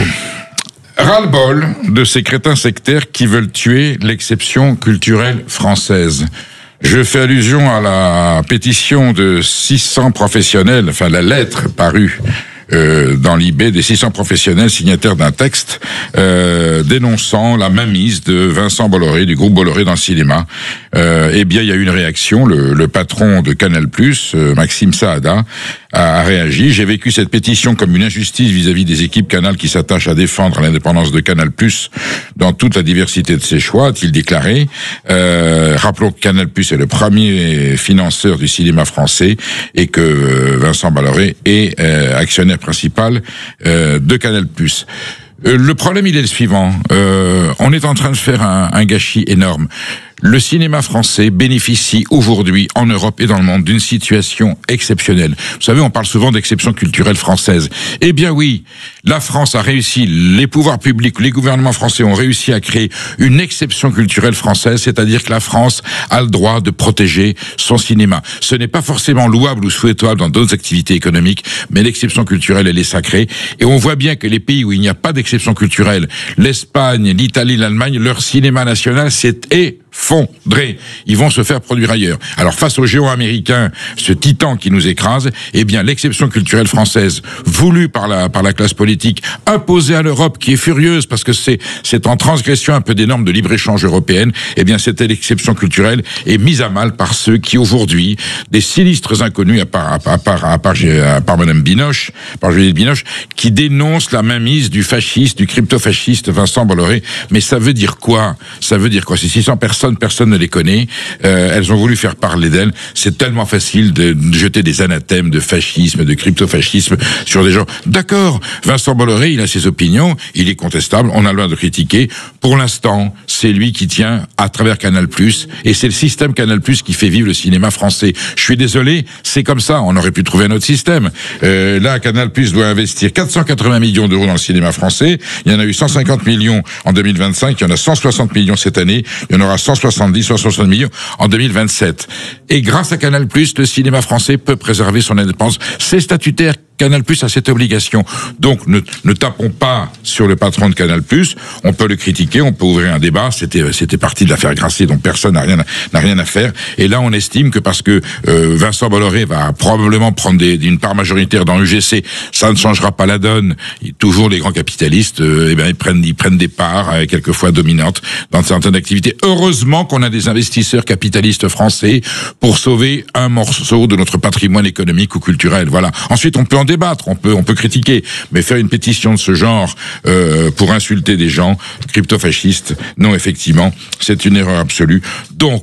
Ras-le-bol de ces crétins sectaires qui veulent tuer l'exception culturelle française. Je fais allusion à la pétition de six cents professionnels, enfin la lettre parue Euh, dans l'I B des six cents professionnels signataires d'un texte euh, dénonçant la mainmise de Vincent Bolloré, du groupe Bolloré dans le cinéma. Euh, eh bien, il y a eu une réaction. Le, le patron de Canal+, euh, Maxime Saada, a, a réagi. J'ai vécu cette pétition comme une injustice vis-à-vis des équipes Canal qui s'attachent à défendre l'indépendance de Canal+, dans toute la diversité de ses choix, a-t-il déclaré. Euh, rappelons que Canal+ est le premier financeur du cinéma français et que euh, Vincent Bolloré est euh, actionnaire principal euh, de Canal+. Euh, le problème, il est le suivant. Euh, on est en train de faire un, un gâchis énorme. Le cinéma français bénéficie aujourd'hui en Europe et dans le monde d'une situation exceptionnelle. Vous savez, on parle souvent d'exception culturelle française. Eh bien oui, la France a réussi, les pouvoirs publics, les gouvernements français ont réussi à créer une exception culturelle française, c'est-à-dire que la France a le droit de protéger son cinéma. Ce n'est pas forcément louable ou souhaitable dans d'autres activités économiques, mais l'exception culturelle, elle est sacrée. Et on voit bien que les pays où il n'y a pas d'exception culturelle, l'Espagne, l'Italie, l'Allemagne, leur cinéma national s'est effondré. Ils vont se faire produire ailleurs. Alors face aux géants américains, ce titan qui nous écrase, eh bien l'exception culturelle française, voulue par la par la classe politique, imposée à l'Europe, qui est furieuse parce que c'est c'est en transgression un peu des normes de libre-échange européennes, eh bien cette exception culturelle est mise à mal par ceux qui aujourd'hui, des sinistres inconnus à part à part à part à part, à part Madame Binoche, par Juliette Binoche, qui dénoncent la mainmise du fasciste, du crypto-fasciste Vincent Bolloré. Mais ça veut dire quoi? Ça veut dire quoi? Ces six cents personnes, personne ne les connaît. Euh, elles ont voulu faire parler d'elles. C'est tellement facile de jeter des anathèmes de fascisme, de crypto-fascisme sur des gens. D'accord, Vincent Bolloré, il a ses opinions, il est contestable, on a le droit de critiquer. Pour l'instant, c'est lui qui tient à travers Canal+, et c'est le système Canal+, qui fait vivre le cinéma français. Je suis désolé, c'est comme ça, on aurait pu trouver un autre système. Euh, là, Canal+ doit investir quatre cent quatre-vingts millions d'euros dans le cinéma français. Il y en a eu cent cinquante millions en deux mille vingt-cinq, il y en a cent soixante millions cette année, il y en aura cent soixante-dix, cent soixante millions en deux mille vingt-sept. Et grâce à Canal+, le cinéma français peut préserver son indépendance. C'est statutaire. Canal+ a cette obligation. Donc, ne, ne tapons pas sur le patron de Canal+. On peut le critiquer, on peut ouvrir un débat. C'était, c'était parti de l'affaire Grasset, dont personne n'a rien, n'a rien à faire. Et là, on estime que parce que euh, Vincent Bolloré va probablement prendre des, une part majoritaire dans l'U G C, ça ne changera pas la donne. Et toujours les grands capitalistes, euh, eh ben, ils prennent, ils prennent des parts, euh, quelquefois dominantes, dans certaines activités. Heureusement qu'on a des investisseurs capitalistes français pour sauver un morceau de notre patrimoine économique ou culturel. Voilà. Ensuite, on peut en débattre, on peut on peut critiquer, mais faire une pétition de ce genre euh, pour insulter des gens crypto-fascistes, non, effectivement, c'est une erreur absolue. Donc,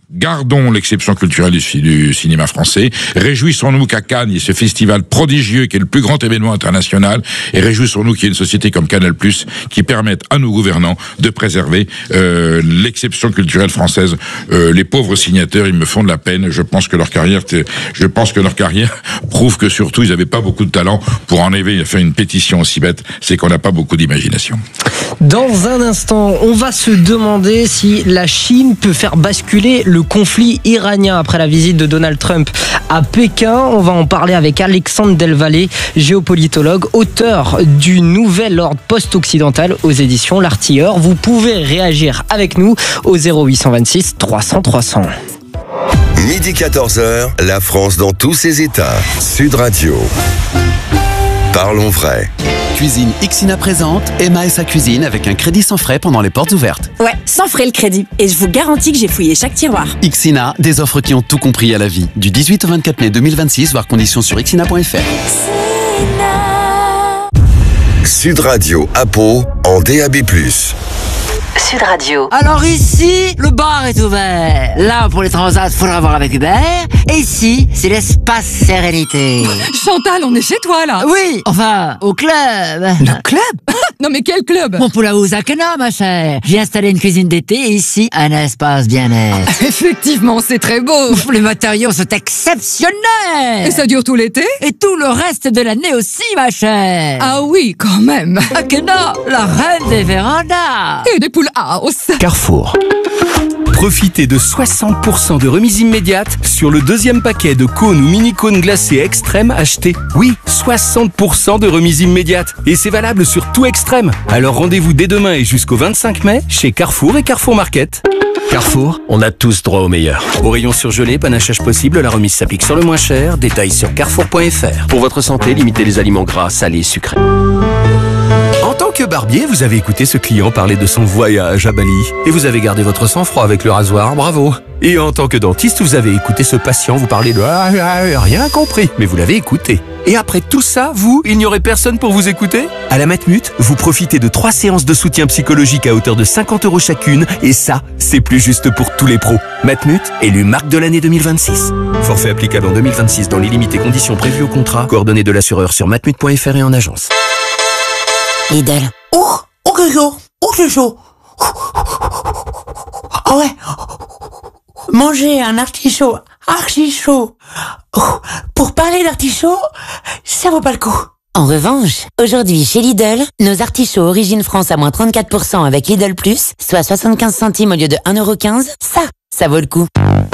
Gardons l'exception culturelle du, du cinéma français. Réjouissons-nous qu'à Cannes, il y ait ce festival prodigieux qui est le plus grand événement international. Et réjouissons-nous qu'il y ait une société comme Canal+, qui permette à nos gouvernants de préserver euh, l'exception culturelle française. Euh, les pauvres signataires, ils me font de la peine. Je pense que leur carrière, je pense que leur carrière prouve que surtout, ils n'avaient pas beaucoup de talent pour en faire une pétition aussi bête. C'est qu'on n'a pas beaucoup d'imagination. Dans un instant, on va se demander si la Chine peut faire basculer le conflit iranien après la visite de Donald Trump à Pékin. On va en parler avec Alexandre Delvalle, géopolitologue, auteur du nouvel ordre post-occidental aux éditions L'Artilleur. Vous pouvez réagir avec nous au zéro huit cent vingt-six trois cents trois cents. Midi quatorze heures, la France dans tous ses états. Sud Radio. Parlons vrai. Cuisine Ixina présente Emma et sa cuisine avec un crédit sans frais pendant les portes ouvertes. Ouais, sans frais le crédit. Et je vous garantis que j'ai fouillé chaque tiroir. Ixina, des offres qui ont tout compris à la vie. Du dix-huit au vingt-quatre mai deux mille vingt-six, voir conditions sur ixina point f r. Sud Radio à Pau en D A B plus. Sud Radio. Alors ici, le bar est ouvert. Là, pour les transats, faudra voir avec Hubert. Et ici, c'est l'espace sérénité. Chantal, on est chez toi là. Oui, enfin, au club. Le club? Non mais quel club? Mon pour la Housakena, ma chère. J'ai installé une cuisine d'été et ici, un espace bien-être. Effectivement, c'est très beau. Ouf, les matériaux sont exceptionnels. Et ça dure tout l'été? Et tout le reste de l'année aussi, ma chère. Ah oui, quand même. Akena, la reine des vérandas. Et des poules house. Carrefour. Profitez de soixante pour cent de remise immédiate sur le deuxième paquet de cônes ou mini-cônes glacés extrême acheté. Oui, soixante pour cent de remise immédiate. Et c'est valable sur tout extrême. Alors rendez-vous dès demain et jusqu'au vingt-cinq mai chez Carrefour et Carrefour Market. Carrefour, on a tous droit au meilleur. Au rayon surgelé, panachage possible, la remise s'applique sur le moins cher. Détails sur carrefour point f r. Pour votre santé, limitez les aliments gras, salés, sucrés. En tant que barbier, vous avez écouté ce client parler de son voyage à Bali. Et vous avez gardé votre sang-froid avec le rasoir, bravo. Et en tant que dentiste, vous avez écouté ce patient vous parler de ah, ah, rien compris, mais vous l'avez écouté. Et après tout ça, vous, il n'y aurait personne pour vous écouter? À la Matmut, vous profitez de trois séances de soutien psychologique à hauteur de cinquante euros chacune. Et ça, c'est plus juste pour tous les pros. Matmut, élu marque de l'année deux mille vingt-six. Forfait applicable en deux mille vingt-six dans les limites et conditions prévues au contrat. Coordonnées de l'assureur sur matmut point f r et en agence. Lidl. Oh, oh que chaud, oh que chaud. Ah ouais. Manger un artichaut archi chaud. Pour parler d'artichaut, ça vaut pas le coup. En revanche, aujourd'hui chez Lidl, nos artichauts Origine France à moins trente-quatre pour cent avec Lidl Plus, soit soixante-quinze centimes au lieu de un euro quinze, ça, ça vaut le coup.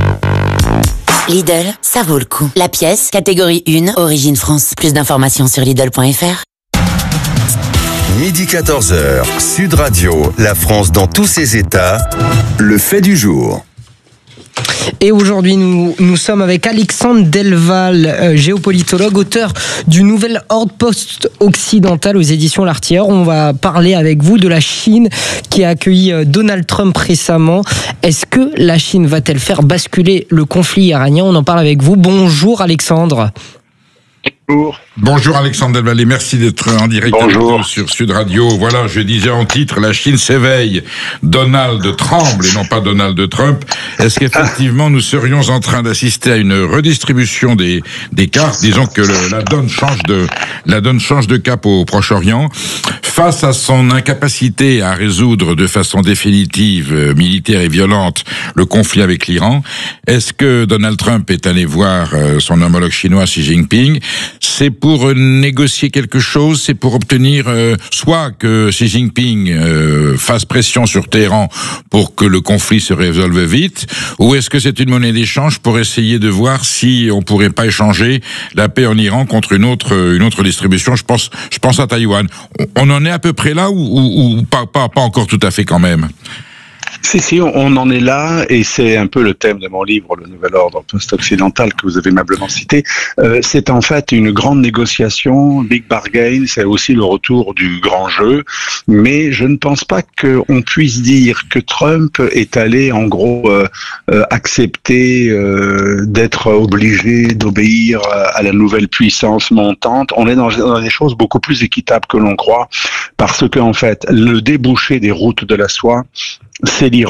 Lidl, ça vaut le coup. La pièce, catégorie un, Origine France. Plus d'informations sur Lidl point f r. Midi quatorze heures, Sud Radio, la France dans tous ses états, le fait du jour. Et aujourd'hui, nous, nous sommes avec Alexandre Delvalle, euh, géopolitologue, auteur du nouvel ordre post-occidental aux éditions L'Artilleur. On va parler avec vous de la Chine qui a accueilli euh, Donald Trump récemment. Est-ce que la Chine va-t-elle faire basculer le conflit iranien? On en parle avec vous. Bonjour Alexandre. Bonjour. Bonjour Alexandre Delvalle, merci d'être en direct avec nous sur Sud Radio. Voilà, je disais en titre, la Chine s'éveille. Donald tremble et non pas Donald Trump. Est-ce qu'effectivement nous serions en train d'assister à une redistribution des, des cartes? Disons que le, la donne change de, la donne change de cap au Proche-Orient. Face à son incapacité à résoudre de façon définitive, euh, militaire et violente, le conflit avec l'Iran, est-ce que Donald Trump est allé voir euh, son homologue chinois Xi Jinping? C'est pour négocier quelque chose, c'est pour obtenir euh, soit que Xi Jinping euh, fasse pression sur Téhéran pour que le conflit se résolve vite, ou est-ce que c'est une monnaie d'échange pour essayer de voir si on pourrait pas échanger la paix en Iran contre une autre une autre distribution? Je pense je pense à Taïwan. On en est à peu près là ou, ou, ou pas, pas pas encore tout à fait quand même? Si, si, on en est là, et c'est un peu le thème de mon livre, Le Nouvel Ordre Post-Occidental, que vous avez aimablement cité. Euh, c'est en fait une grande négociation, big bargain, c'est aussi le retour du grand jeu, mais je ne pense pas qu'on puisse dire que Trump est allé, en gros, euh, euh, accepter euh, d'être obligé d'obéir à la nouvelle puissance montante. On est dans, dans des choses beaucoup plus équitables que l'on croit, parce que, en fait, le débouché des routes de la soie, c'est l'Iran.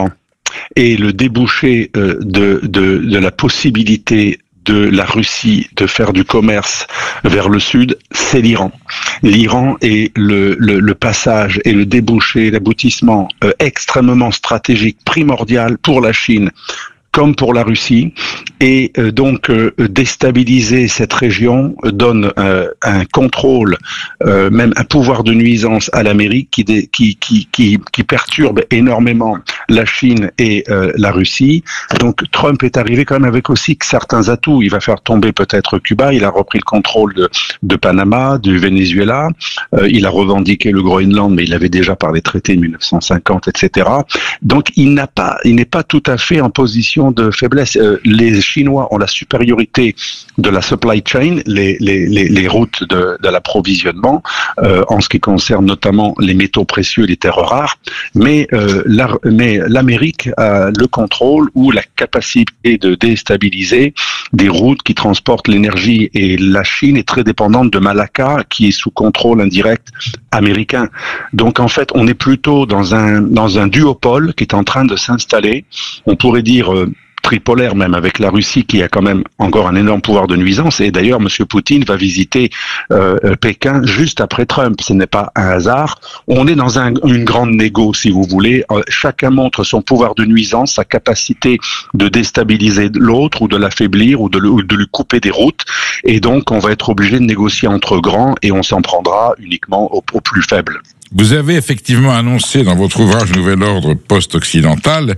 et le débouché euh, de, de, de la possibilité de la Russie de faire du commerce vers le sud, c'est l'Iran. L'Iran est le, le, le passage et le débouché, l'aboutissement euh, extrêmement stratégique, primordial pour la Chine comme pour la Russie, et euh, donc euh, déstabiliser cette région donne euh, un contrôle, euh, même un pouvoir de nuisance à l'Amérique qui, dé, qui, qui, qui, qui perturbe énormément la Chine et euh, la Russie. Donc Trump est arrivé quand même avec aussi certains atouts. Il va faire tomber peut-être Cuba, il a repris le contrôle de, de Panama, du Venezuela, euh, il a revendiqué le Groenland, mais il avait déjà par les traités de mille neuf cent cinquante, et cetera. Donc il n'a pas, il n'est pas tout à fait en position de faiblesse. Euh, les Chinois ont la supériorité de la supply chain, les, les, les, les routes de, de l'approvisionnement, euh, en ce qui concerne notamment les métaux précieux et les terres rares, mais, euh, la, mais l'Amérique a le contrôle ou la capacité de déstabiliser des routes qui transportent l'énergie, et la Chine est très dépendante de Malacca qui est sous contrôle indirect américain. Donc en fait, on est plutôt dans un, dans un duopole qui est en train de s'installer. On pourrait dire euh, tripolaire même, avec la Russie qui a quand même encore un énorme pouvoir de nuisance. Et d'ailleurs, M. Poutine va visiter euh, Pékin juste après Trump. Ce n'est pas un hasard. On est dans un, une grande négo, si vous voulez. Euh, chacun montre son pouvoir de nuisance, sa capacité de déstabiliser l'autre ou de l'affaiblir ou de, le, ou de lui couper des routes. Et donc, on va être obligé de négocier entre grands et on s'en prendra uniquement aux, aux plus faibles. Vous avez effectivement annoncé dans votre ouvrage Nouvel Ordre Post-Occidental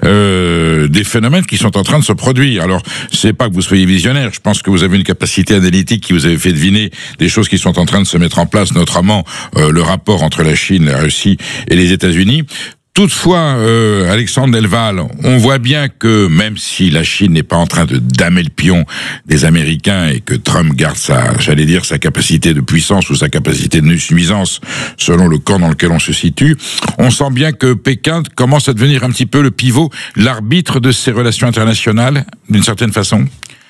euh, des phénomènes qui sont en train de se produire. Alors, c'est pas que vous soyez visionnaire, je pense que vous avez une capacité analytique qui vous avez fait deviner des choses qui sont en train de se mettre en place, notamment euh, le rapport entre la Chine, la Russie et les États-Unis. Toutefois, euh, Alexandre Delval, on voit bien que même si la Chine n'est pas en train de damer le pion des Américains et que Trump garde sa, j'allais dire, sa capacité de puissance ou sa capacité de nuisance selon le camp dans lequel on se situe, on sent bien que Pékin commence à devenir un petit peu le pivot, l'arbitre de ces relations internationales, d'une certaine façon.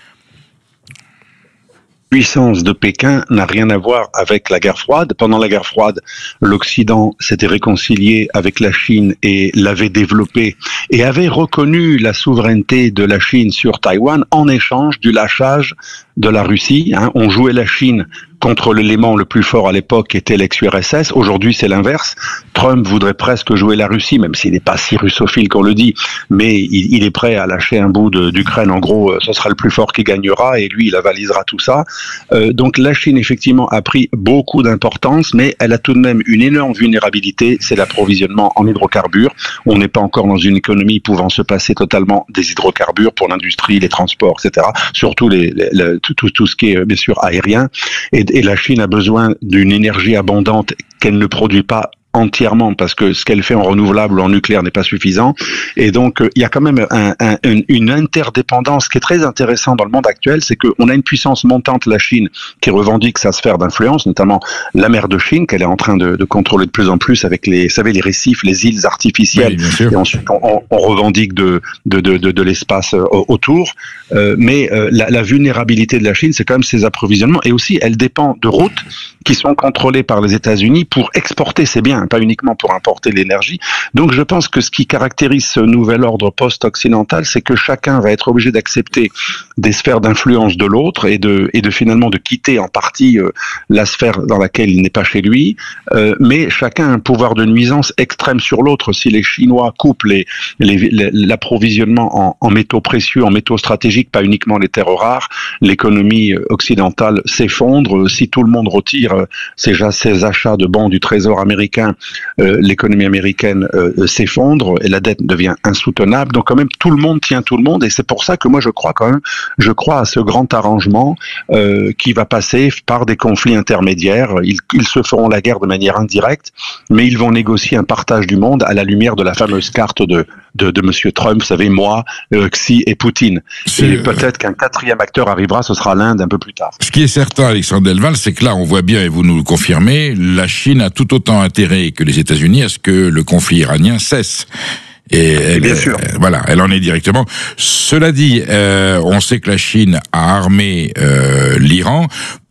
La puissance de Pékin n'a rien à voir avec la guerre froide. Pendant la guerre froide, l'Occident s'était réconcilié avec la Chine et l'avait développé et avait reconnu la souveraineté de la Chine sur Taïwan en échange du lâchage de la Russie. Hein. On jouait la Chine contre l'élément le plus fort à l'époque qui était l'ex-U R S S. Aujourd'hui, c'est l'inverse. Trump voudrait presque jouer la Russie, même s'il n'est pas si russophile qu'on le dit, mais il, il est prêt à lâcher un bout de, d'Ukraine. En gros, ce sera le plus fort qui gagnera et lui, il avalisera tout ça. Euh, donc la Chine, effectivement, a pris beaucoup d'importance, mais elle a tout de même une énorme vulnérabilité, c'est l'approvisionnement en hydrocarbures. On n'est pas encore dans une économie pouvant se passer totalement des hydrocarbures pour l'industrie, les transports, et cetera. Surtout les, les, les, tout, tout, tout ce qui est, bien sûr, aérien. Et, et la Chine a besoin d'une énergie abondante qu'elle ne produit pas entièrement parce que ce qu'elle fait en renouvelable ou en nucléaire n'est pas suffisant. Et donc, euh, il y a quand même un, un, une, une interdépendance qui est très intéressante dans le monde actuel, c'est qu'on a une puissance montante, la Chine, qui revendique sa sphère d'influence, notamment la mer de Chine, qu'elle est en train de, de contrôler de plus en plus avec les, vous savez, les récifs, les îles artificielles. Oui, et ensuite, on, on revendique de, de, de, de, de l'espace euh, autour. Euh, mais euh, la, la vulnérabilité de la Chine, c'est quand même ses approvisionnements. Et aussi, elle dépend de routes qui sont contrôlées par les États-Unis pour exporter ses biens, pas uniquement pour importer l'énergie. Donc je pense que ce qui caractérise ce nouvel ordre post-occidental, c'est que chacun va être obligé d'accepter des sphères d'influence de l'autre et de, et de finalement de quitter en partie euh, la sphère dans laquelle il n'est pas chez lui, euh, mais chacun a un pouvoir de nuisance extrême sur l'autre. Si les Chinois coupent les, les, les, l'approvisionnement en, en métaux précieux, en métaux stratégiques, pas uniquement les terres rares, l'économie occidentale s'effondre. Si tout le monde retire euh, ses, ses achats de bons du Trésor américain, Euh, l'économie américaine euh, s'effondre et la dette devient insoutenable. Donc quand même tout le monde tient tout le monde et c'est pour ça que moi je crois quand même, je crois à ce grand arrangement euh, qui va passer par des conflits intermédiaires. Ils, ils se feront la guerre de manière indirecte, mais ils vont négocier un partage du monde à la lumière de la fameuse carte de de, de Monsieur Trump, vous savez, moi, euh, Xi et Poutine. C'est... Et peut-être qu'un quatrième acteur arrivera, ce sera l'Inde un peu plus tard. Ce qui est certain, Alexandre Delval, c'est que là, on voit bien, et vous nous le confirmez, la Chine a tout autant intérêt que les États-Unis à ce que le conflit iranien cesse. Et elle, bien sûr. Euh, voilà, elle en est directement. Cela dit, euh, on sait que la Chine a armé euh, l'Iran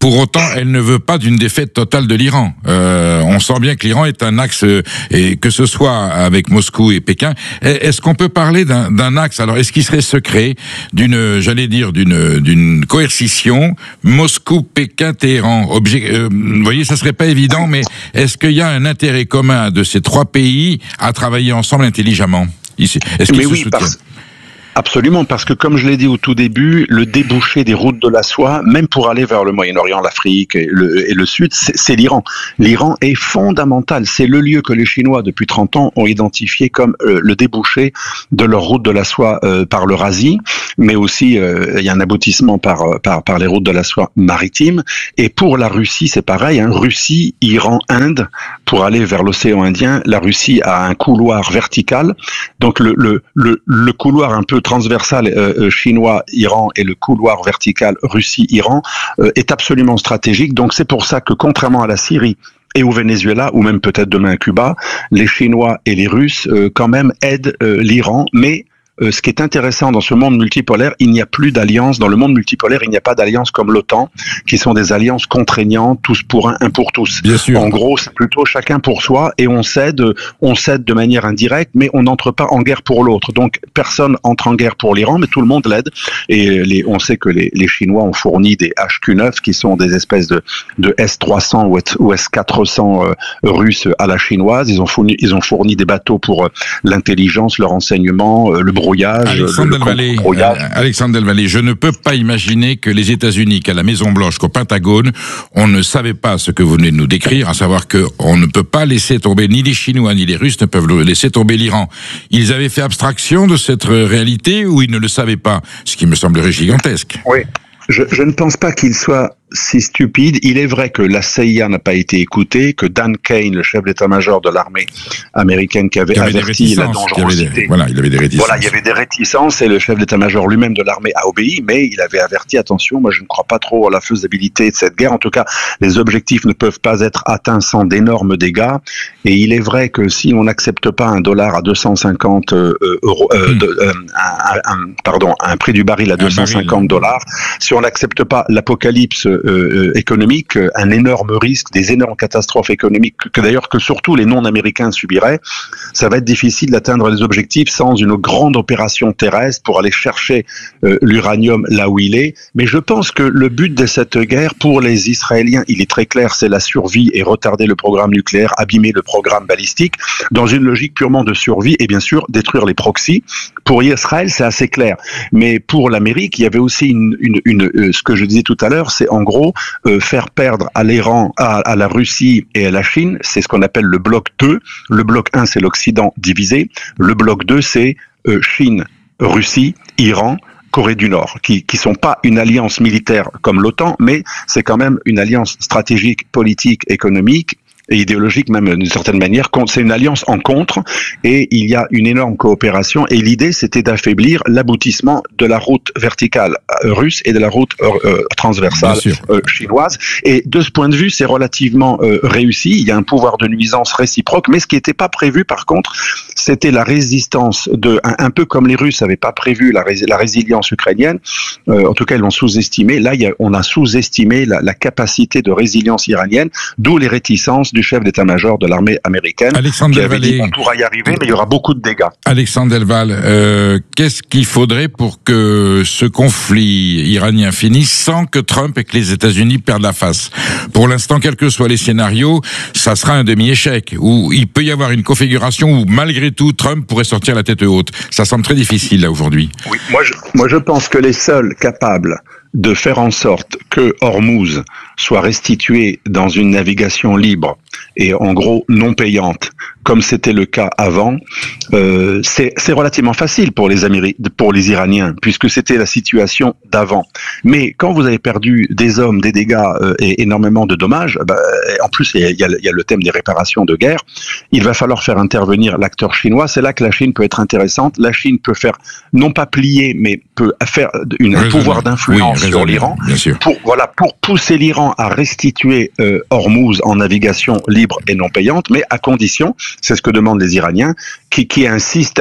Pour autant, elle ne veut pas d'une défaite totale de l'Iran. Euh, on sent bien que l'Iran est un axe, et que ce soit avec Moscou et Pékin. Est-ce qu'on peut parler d'un, d'un axe, alors est-ce qu'il serait secret, d'une, j'allais dire, d'une, d'une coercition Moscou, Pékin, Téhéran? Objet, euh, vous voyez, ça serait pas évident, mais est-ce qu'il y a un intérêt commun de ces trois pays à travailler ensemble intelligemment? Est-ce qu'ils mais se oui, soutiennent? parce... Absolument, parce que comme je l'ai dit au tout début, le débouché des routes de la soie, même pour aller vers le Moyen-Orient, l'Afrique et le, et le Sud, c'est, c'est l'Iran. L'Iran est fondamental. C'est le lieu que les Chinois, depuis trente ans, ont identifié comme euh, le débouché de leur route de la soie euh, par l'Eurasie, mais aussi euh, il y a un aboutissement par, par, par les routes de la soie maritimes. Et pour la Russie, c'est pareil, hein, Russie, Iran, Inde, pour aller vers l'océan Indien, la Russie a un couloir vertical. Donc le, le, le, le couloir un peu transversal euh, chinois-Iran et le couloir vertical Russie-Iran euh, est absolument stratégique. Donc c'est pour ça que contrairement à la Syrie et au Venezuela, ou même peut-être demain à Cuba, les Chinois et les Russes euh, quand même aident euh, l'Iran, mais Euh, ce qui est intéressant dans ce monde multipolaire, il n'y a plus d'alliance. Dans le monde multipolaire, il n'y a pas d'alliance comme l'OTAN, qui sont des alliances contraignantes, tous pour un, un pour tous. Bien sûr. En gros, c'est plutôt chacun pour soi, et on cède, on cède de manière indirecte, mais on n'entre pas en guerre pour l'autre. Donc, personne entre en guerre pour l'Iran, mais tout le monde l'aide. Et les, on sait que les, les Chinois ont fourni des H Q neuf, qui sont des espèces de, de S trois cents ou S quatre cents euh, russes à la chinoise. Ils ont fourni, ils ont fourni des bateaux pour euh, l'intelligence, le renseignement, euh, le brouillage. Alexandre Delvalle, euh, Alexandre Delvalle, je ne peux pas imaginer que les États-Unis, qu'à la Maison-Blanche, qu'au Pentagone, on ne savait pas ce que vous venez de nous décrire, à savoir qu'on ne peut pas laisser tomber, ni les Chinois ni les Russes ne peuvent laisser tomber l'Iran. Ils avaient fait abstraction de cette réalité ou ils ne le savaient pas, ce qui me semblerait gigantesque. Oui, je, je ne pense pas qu'il soit si stupide. Il est vrai que la C I A n'a pas été écoutée, que Dan Kane, le chef d'état-major de l'armée américaine, qui avait, qui avait averti la dangerosité. Des, voilà, il avait des réticences. Voilà, il y avait des réticences et le chef d'état-major lui-même de l'armée a obéi, mais il avait averti, attention, moi je ne crois pas trop à la faisabilité de cette guerre. En tout cas, les objectifs ne peuvent pas être atteints sans d'énormes dégâts. Et il est vrai que si on n'accepte pas un dollar à deux cent cinquante euh, euros, euh, mmh. de, euh, un, un, pardon, un prix du baril à deux cent cinquante dollars, si on n'accepte pas l'apocalypse Euh, économique, un énorme risque, des énormes catastrophes économiques que d'ailleurs que surtout les non-américains subiraient, ça va être difficile d'atteindre les objectifs sans une grande opération terrestre pour aller chercher euh, l'uranium là où il est. Mais je pense que le but de cette guerre pour les Israéliens, il est très clair, c'est la survie et retarder le programme nucléaire, abîmer le programme balistique, dans une logique purement de survie et bien sûr détruire les proxys. Pour Israël, c'est assez clair. Mais pour l'Amérique, il y avait aussi une, une, une euh, ce que je disais tout à l'heure, c'est en gros euh, faire perdre à l'Iran, à, à la Russie et à la Chine, c'est ce qu'on appelle le bloc deux. Le bloc un, c'est l'Occident divisé. Le bloc deux, c'est euh, Chine, Russie, Iran, Corée du Nord, qui qui sont pas une alliance militaire comme l'OTAN, mais c'est quand même une alliance stratégique, politique, économique et idéologique même d'une certaine manière. C'est une alliance en contre et il y a une énorme coopération et l'idée c'était d'affaiblir l'aboutissement de la route verticale russe et de la route euh, transversale euh, chinoise. Et de ce point de vue, c'est relativement euh, réussi. Il y a un pouvoir de nuisance réciproque, mais ce qui n'était pas prévu par contre, c'était la résistance de, un, un peu comme les Russes n'avaient pas prévu la, rés, la résilience ukrainienne, euh, en tout cas ils l'ont sous-estimé. Là, il y a, on a sous-estimé la, la capacité de résilience iranienne, d'où les réticences du chef d'état-major de l'armée américaine, Alexandre qui avait Delvalle, dit on pourra y arriver, mais il y aura beaucoup de dégâts. Alexandre Delvalle, euh, qu'est-ce qu'il faudrait pour que ce conflit iranien finisse sans que Trump et que les États-Unis perdent la face? Pour l'instant, quels que soient les scénarios, ça sera un demi-échec, où il peut y avoir une configuration où malgré tout, Trump pourrait sortir la tête haute. Ça semble très difficile là aujourd'hui. Oui, moi je, moi je pense que les seuls capables de faire en sorte que Hormuz soit restitué dans une navigation libre et en gros non payante, comme c'était le cas avant, euh, c'est, c'est relativement facile pour les Améri- pour les Iraniens, puisque c'était la situation d'avant. Mais quand vous avez perdu des hommes, des dégâts euh, et énormément de dommages, bah, en plus il y, a, il y a le thème des réparations de guerre, il va falloir faire intervenir l'acteur chinois. C'est là que la Chine peut être intéressante. La Chine peut faire, non pas plier, mais peut faire une, un pouvoir d'influence oui, sur l'Iran, pour, voilà, pour pousser l'Iran à restituer euh, Hormuz en navigation libre et non payante, mais à condition, c'est ce que demandent les Iraniens, qui, qui est un système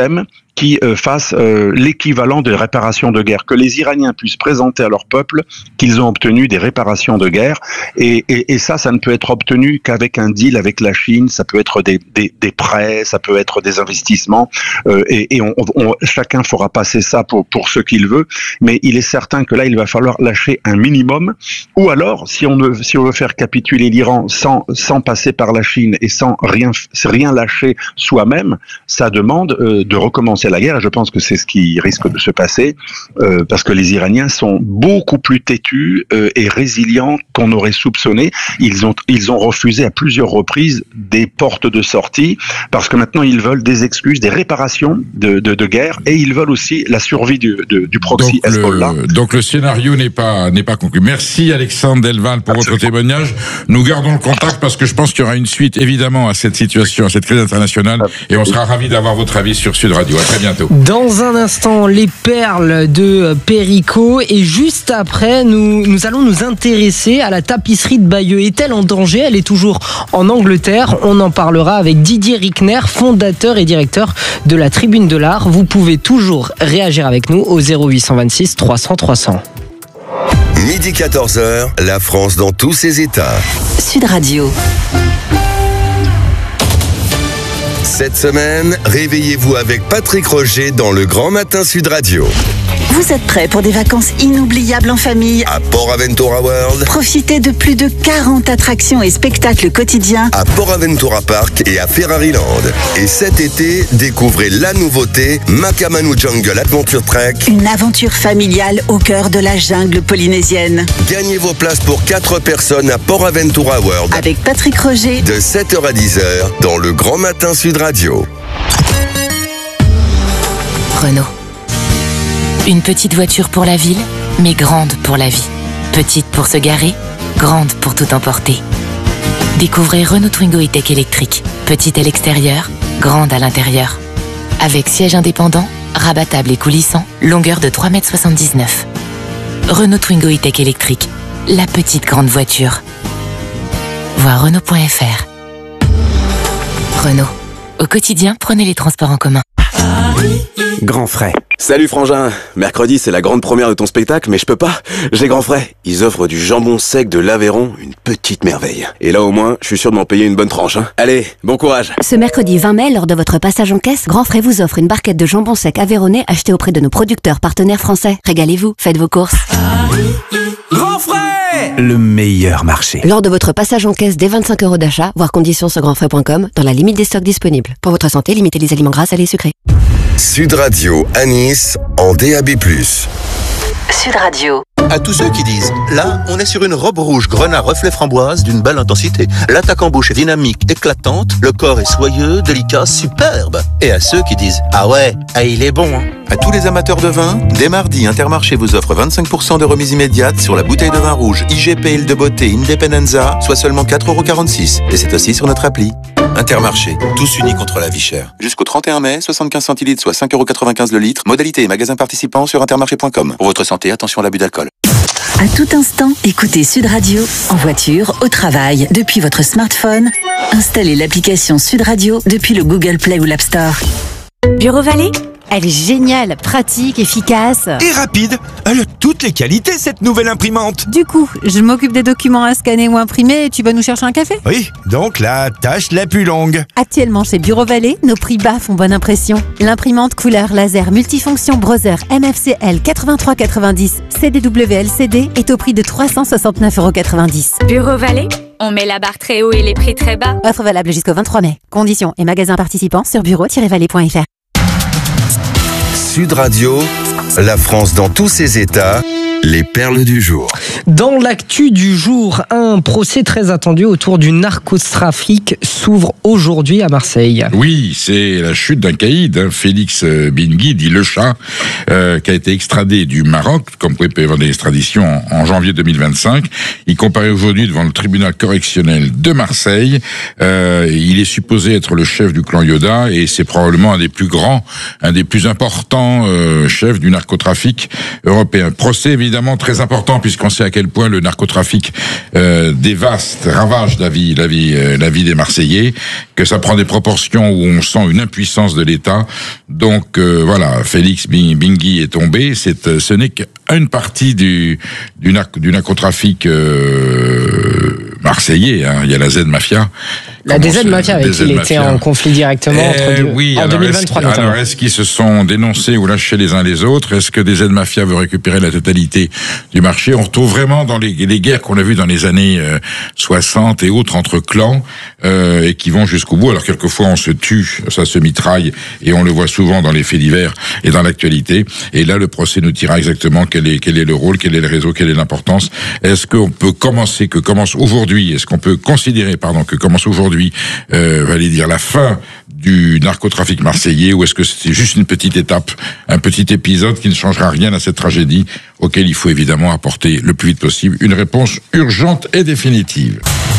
qui euh, fasse euh, l'équivalent des réparations de guerre, que les Iraniens puissent présenter à leur peuple qu'ils ont obtenu des réparations de guerre, et, et, et ça, ça ne peut être obtenu qu'avec un deal avec la Chine, ça peut être des, des, des prêts, ça peut être des investissements, euh, et, et on, on, chacun fera passer ça pour, pour ce qu'il veut, mais il est certain que là, il va falloir lâcher un minimum, ou alors, si on veut, si on veut faire capituler l'Iran sans, sans passer par la Chine et sans rien, rien lâcher soi-même, ça demande euh, de recommencer la guerre, et je pense que c'est ce qui risque de se passer, euh, parce que les Iraniens sont beaucoup plus têtus euh, et résilients qu'on aurait soupçonné. Ils ont, ils ont refusé à plusieurs reprises des portes de sortie, parce que maintenant ils veulent des excuses, des réparations de, de, de guerre, et ils veulent aussi la survie du, de, du proxy donc Hezbollah. Le, donc le scénario n'est pas, n'est pas conclu. Merci Alexandre Delval pour Absolument. votre témoignage. Nous gardons le contact parce que je pense qu'il y aura une suite évidemment à cette situation, à cette crise internationale, et on sera ravis d'avoir votre avis sur Sud Radio. À très bientôt. Dans un instant, les perles de Perico, et juste après, nous, nous allons nous intéresser à la tapisserie de Bayeux. Est-elle en danger? Elle est toujours en Angleterre. On en parlera avec Didier Rickner, fondateur et directeur de la Tribune de l'Art. Vous pouvez toujours réagir avec nous au zéro huit cent vingt-six trois cents trois cents. Midi quatorze heures, la France dans tous ses états. Sud Radio. Cette semaine, réveillez-vous avec Patrick Roger dans le Grand Matin Sud Radio. Vous êtes prêts pour des vacances inoubliables en famille? À Port Aventura World. Profitez de plus de quarante attractions et spectacles quotidiens à Port Aventura Park et à Ferraryland. Et cet été, découvrez la nouveauté Makamanu Jungle Adventure Trek. Une aventure familiale au cœur de la jungle polynésienne. Gagnez vos places pour quatre personnes à Port Aventura World. Avec Patrick Roger. De sept heures à dix heures dans le Grand Matin Sud Radio. Renault. Une petite voiture pour la ville, mais grande pour la vie. Petite pour se garer, grande pour tout emporter. Découvrez Renault Twingo E-Tech électrique. Petite à l'extérieur, grande à l'intérieur. Avec siège indépendant, rabattable et coulissant, longueur de trois mètres soixante-dix-neuf. Renault Twingo E-Tech électrique. La petite grande voiture. Voir Renault point F R. Renault. Au quotidien, prenez les transports en commun. Grand frais. Salut frangin, mercredi c'est la grande première de ton spectacle, mais je peux pas, j'ai grand frais. Ils offrent du jambon sec de l'Aveyron, une petite merveille. Et là au moins, je suis sûr de m'en payer une bonne tranche. Hein. Allez, bon courage. Ce mercredi vingt mai, lors de votre passage en caisse, Grand Frais vous offre une barquette de jambon sec aveyronnais achetée auprès de nos producteurs partenaires français. Régalez-vous, faites vos courses. Grand frais, le meilleur marché. Lors de votre passage en caisse dès vingt-cinq euros d'achat, voir conditions sur grandfrais point com, dans la limite des stocks disponibles. Pour votre santé, limitez les aliments gras, salés et sucrés. Sud Radio à Nice en D A B plus. Sud Radio. À tous ceux qui disent, là, on est sur une robe rouge grenat reflet framboise d'une belle intensité. L'attaque en bouche est dynamique, éclatante, le corps est soyeux, délicat, superbe. Et à ceux qui disent, ah ouais, ah il est bon. Hein. À tous les amateurs de vin, dès mardi, Intermarché vous offre vingt-cinq pour cent de remise immédiate sur la bouteille de vin rouge I G P Île de Beauté Independenza, soit seulement quatre euros quarante-six. Et c'est aussi sur notre appli. Intermarché, tous unis contre la vie chère. Jusqu'au trente et un mai, soixante-quinze centilitres, soit cinq euros quatre-vingt-quinze le litre. Modalité et magasin participant sur intermarché point com. Pour votre santé, attention à l'abus d'alcool. À tout instant, écoutez Sud Radio, en voiture, au travail, depuis votre smartphone. Installez l'application Sud Radio depuis le Google Play ou l'App Store. Bureau Vallée, elle est géniale, pratique, efficace. Et rapide. Elle a toutes les qualités, cette nouvelle imprimante. Du coup, je m'occupe des documents à scanner ou imprimer et tu vas nous chercher un café? Oui, donc la tâche la plus longue. Actuellement chez Bureau Vallée, nos prix bas font bonne impression. L'imprimante couleur laser multifonction Brother M F C L quatre-vingt-trois quatre-vingt-dix C D W L C D est au prix de trois cent soixante-neuf euros quatre-vingt-dix. Bureau Vallée, on met la barre très haut et les prix très bas. Offre valable jusqu'au vingt-trois mai. Conditions et magasins participants sur bureau tiret vallée point F R. Sud Radio, la France dans tous ses états, les perles du jour. Dans l'actu du jour, un procès très attendu autour du narcotrafic s'ouvre aujourd'hui à Marseille. Oui, c'est la chute d'un caïd, hein, Félix Bingui, dit Le Chat, euh, qui a été extradé du Maroc, comme vous pouvez avoir des extraditions en, en janvier deux mille vingt-cinq. Il comparaît aujourd'hui devant le tribunal correctionnel de Marseille. Euh, il est supposé être le chef du clan Yoda et c'est probablement un des plus grands, un des plus importants euh, chefs du narcotrafic européen. Procès évidemment évidemment très important puisqu'on sait à quel point le narcotrafic euh, dévaste, ravage la vie, la vie, euh, la vie des Marseillais, que ça prend des proportions où on sent une impuissance de l'État. Donc euh, voilà, Félix Bingui est tombé. C'est, ce n'est qu'une partie du du, nar- du narcotrafic euh, marseillais. Hein. Il y a la Z-Mafia. La D Z Mafia avec qui il était en conflit directement eh entre deux, oui, en alors deux mille vingt-trois est-ce, notamment. alors est-ce qu'ils se sont dénoncés ou lâchés les uns les autres? Est-ce que D Z Mafia veut récupérer la totalité du marché? On retrouve vraiment dans les, les guerres qu'on a vues dans les années euh, soixante et autres entre clans euh, et qui vont jusqu'au bout. Alors quelquefois on se tue, ça se mitraille et on le voit souvent dans les faits divers et dans l'actualité. Et là le procès nous dira exactement quel est quel est le rôle, quel est le réseau, quelle est l'importance. Est-ce qu'on peut commencer, que commence aujourd'hui, est-ce qu'on peut considérer, pardon, que commence aujourd'hui euh, Euh, j'allais dire la fin du narcotrafic marseillais, ou est-ce que c'est juste une petite étape, un petit épisode qui ne changera rien à cette tragédie auquel il faut évidemment apporter le plus vite possible une réponse urgente et définitive.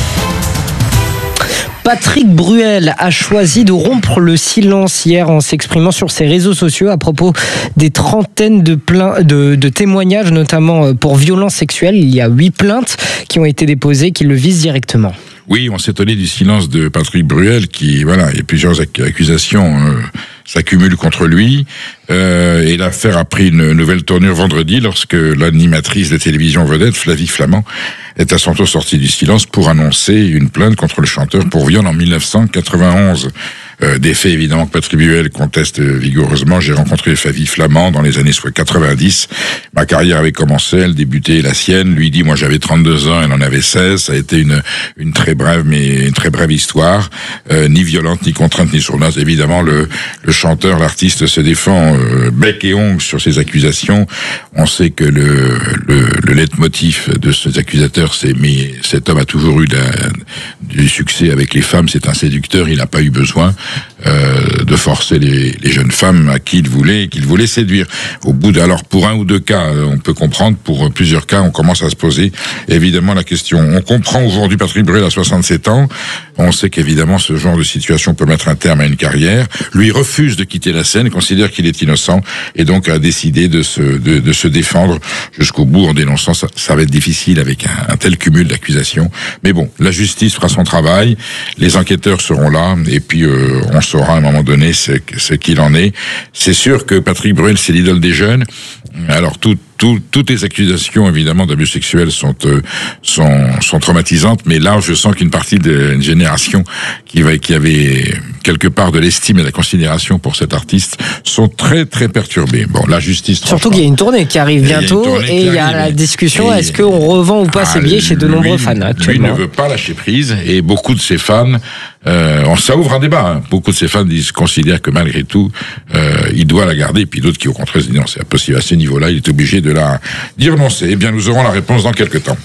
Patrick Bruel a choisi de rompre le silence hier en s'exprimant sur ses réseaux sociaux à propos des trentaines de, plaintes, de, de témoignages, notamment pour violences sexuelles. Il y a huit plaintes qui ont été déposées qui le visent directement. Oui, on s'étonnait du silence de Patrick Bruel qui, voilà, il y a plusieurs accusations euh, s'accumulent contre lui. Euh, et l'affaire a pris une nouvelle tournure vendredi lorsque l'animatrice de télévision vedette, Flavie Flamand, est à son tour sortie du silence pour annoncer une plainte contre le chanteur pour viol en mille neuf cent quatre-vingt-onze. Euh, des faits évidemment que Patrick Bruel conteste vigoureusement. J'ai rencontré Flavie Flamand dans les années quatre-vingt-dix. Ma carrière avait commencé, elle débutait la sienne. Lui dit, moi j'avais trente-deux ans, elle en avait seize. Ça a été une une très brève, mais une très brève histoire, euh, ni violente, ni contrainte, ni sournoise. Évidemment, le le chanteur, l'artiste se défend euh, bec et ongles sur ces accusations. On sait que le le, le leitmotiv de ces accusateurs, c'est mais cet homme a toujours eu la, du succès avec les femmes. C'est un séducteur, il n'a pas eu besoin Euh, de forcer les, les jeunes femmes à qui il voulait, qu'il voulait séduire. Au bout de, alors pour un ou deux cas, on peut comprendre. Pour plusieurs cas, on commence à se poser évidemment la question. On comprend aujourd'hui Patrick Bruel à soixante-sept ans. On sait qu'évidemment ce genre de situation peut mettre un terme à une carrière. Lui refuse de quitter la scène, considère qu'il est innocent et donc a décidé de se de, de se défendre jusqu'au bout en dénonçant. Ça, ça va être difficile avec un, un tel cumul d'accusations. Mais bon, la justice fera son travail. Les enquêteurs seront là et puis euh, on saura à un moment donné ce, ce qu'il en est. C'est sûr que Patrick Bruel, c'est l'idole des jeunes. Alors tout, tout, toutes les accusations évidemment d'abus sexuels sont, euh, sont, sont traumatisantes, mais là je sens qu'une partie d'une génération qui, va, qui avait quelque part de l'estime et de la considération pour cet artiste sont très très perturbés. Bon, la justice... Surtout qu'il y a une tournée qui arrive bientôt et il y a, y a la discussion, et est-ce qu'on revend ou pas ah, ses billets chez de lui, nombreux fans actuellement. Lui ne veut pas lâcher prise et beaucoup de ses fans... Euh, ça ouvre un débat. Hein. Beaucoup de ses fans disent, considèrent que malgré tout, euh, il doit la garder. Et puis d'autres qui, au contraire, disent non, c'est impossible. À ce niveau-là, il est obligé de la d'y renoncer. Eh bien, nous aurons la réponse dans quelques temps.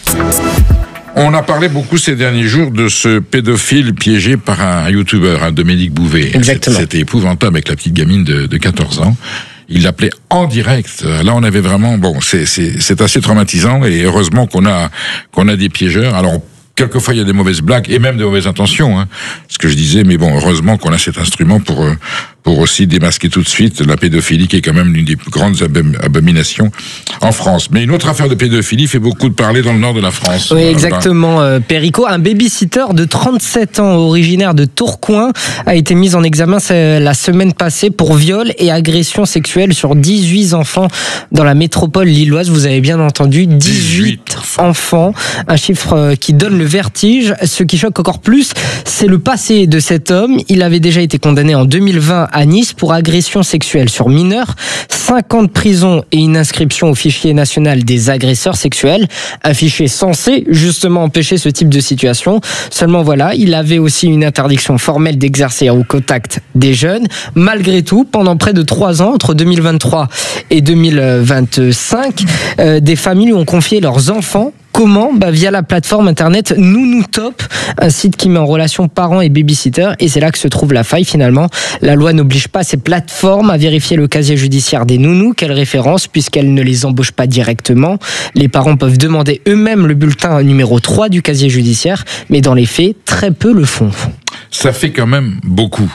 On a parlé beaucoup ces derniers jours de ce pédophile piégé par un youtubeur, un Dominique Bouvet. Exactement. C'était épouvantable avec la petite gamine de, de quatorze ans. Il l'appelait en direct. Là, on avait vraiment, bon, c'est, c'est, c'est assez traumatisant et heureusement qu'on a, qu'on a des piégeurs. Alors, quelquefois, il y a des mauvaises blagues et même des mauvaises intentions, hein. Ce que je disais, mais bon, heureusement qu'on a cet instrument pour euh, pour aussi démasquer tout de suite la pédophilie, qui est quand même l'une des plus grandes abom- abominations en France. Mais une autre affaire de pédophilie fait beaucoup de parler dans le nord de la France. Oui, exactement, euh, Perico. Un baby-sitter de trente-sept ans, originaire de Tourcoing, a été mis en examen la semaine passée pour viol et agression sexuelle sur dix-huit enfants dans la métropole lilloise. Vous avez bien entendu, dix-huit enfants. Un chiffre qui donne le vertige. Ce qui choque encore plus, c'est le passé de cet homme. Il avait déjà été condamné en deux mille vingt à Nice pour agression sexuelle sur mineurs, cinq ans de prison et une inscription au fichier national des agresseurs sexuels, un fichier censé justement empêcher ce type de situation. Seulement voilà, il avait aussi une interdiction formelle d'exercer au contact des jeunes. Malgré tout, pendant près de trois ans, entre deux mille vingt-trois et deux mille vingt-cinq, euh, des familles lui ont confié leurs enfants. Comment ? Bah, via la plateforme internet Nounou Top, un site qui met en relation parents et babysitters, et c'est là que se trouve la faille finalement. La loi n'oblige pas ces plateformes à vérifier le casier judiciaire des nounous qu'elles référencent, puisqu'elles ne les embauchent pas directement. Les parents peuvent demander eux-mêmes le bulletin numéro trois du casier judiciaire, mais dans les faits, très peu le font. Ça fait quand même beaucoup.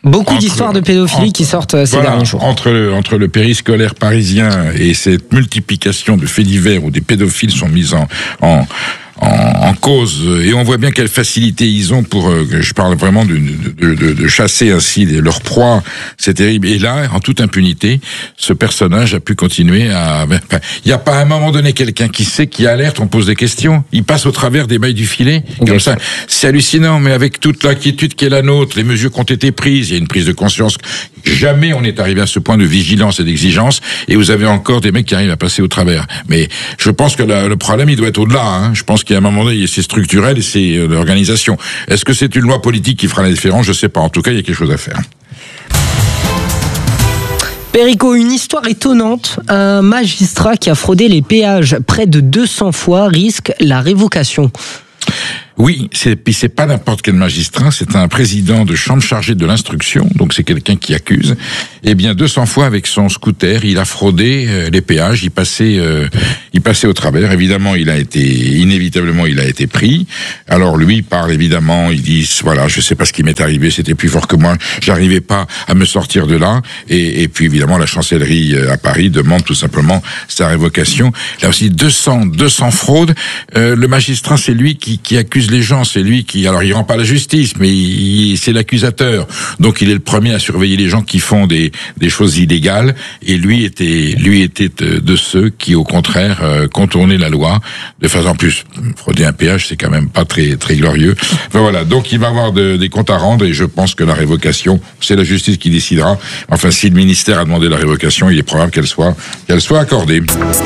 Beaucoup d'histoires de pédophilie qui sortent euh, ces voilà, derniers jours. Entre le, entre le périscolaire parisien et cette multiplication de faits divers où des pédophiles sont mis en, en En, en cause, et on voit bien quelle facilité ils ont pour, euh, je parle vraiment de, de, de, de chasser ainsi leur proie, c'est terrible. Et là, en toute impunité, ce personnage a pu continuer à... Enfin, il n'y a pas à un moment donné quelqu'un qui sait, qui alerte, on pose des questions, il passe au travers des mailles du filet, comme ça. C'est hallucinant, mais avec toute l'inquiétude qui est la nôtre, les mesures qui ont été prises, il y a une prise de conscience. Jamais on est arrivé à ce point de vigilance et d'exigence, et vous avez encore des mecs qui arrivent à passer au travers. Mais je pense que la, le problème, il doit être au-delà, hein. Je pense qu'il y a un moment donné, c'est structurel et c'est euh, l'organisation. Est-ce que c'est une loi politique qui fera la différence? Je sais pas. En tout cas, il y a quelque chose à faire. Perico, une histoire étonnante. Un magistrat qui a fraudé les péages près de deux cents fois risque la révocation. Oui, c'est, puis c'est pas n'importe quel magistrat, c'est un président de chambre chargée de l'instruction, donc c'est quelqu'un qui accuse. Eh bien, deux cents fois avec son scooter, il a fraudé euh, les péages, il passait, euh, il passait au travers. Évidemment, il a été, inévitablement, il a été pris. Alors lui parle évidemment, il dit, voilà, je sais pas ce qui m'est arrivé, c'était plus fort que moi, j'arrivais pas à me sortir de là. Et, et puis évidemment, la chancellerie à Paris demande tout simplement sa révocation. Là aussi, deux cents, deux cents fraudes. Euh, le magistrat, c'est lui qui, qui accuse les gens, c'est lui qui, alors il rend pas la justice, mais il, c'est l'accusateur. Donc il est le premier à surveiller les gens qui font des, des choses illégales, et lui était, lui était de ceux qui, au contraire, euh, contournaient la loi de façon plus. Frauder un péage, c'est quand même pas très, très glorieux. Enfin, voilà. Donc il va avoir de, des comptes à rendre, et je pense que la révocation, c'est la justice qui décidera. Enfin, si le ministère a demandé la révocation, il est probable qu'elle soit, qu'elle soit accordée.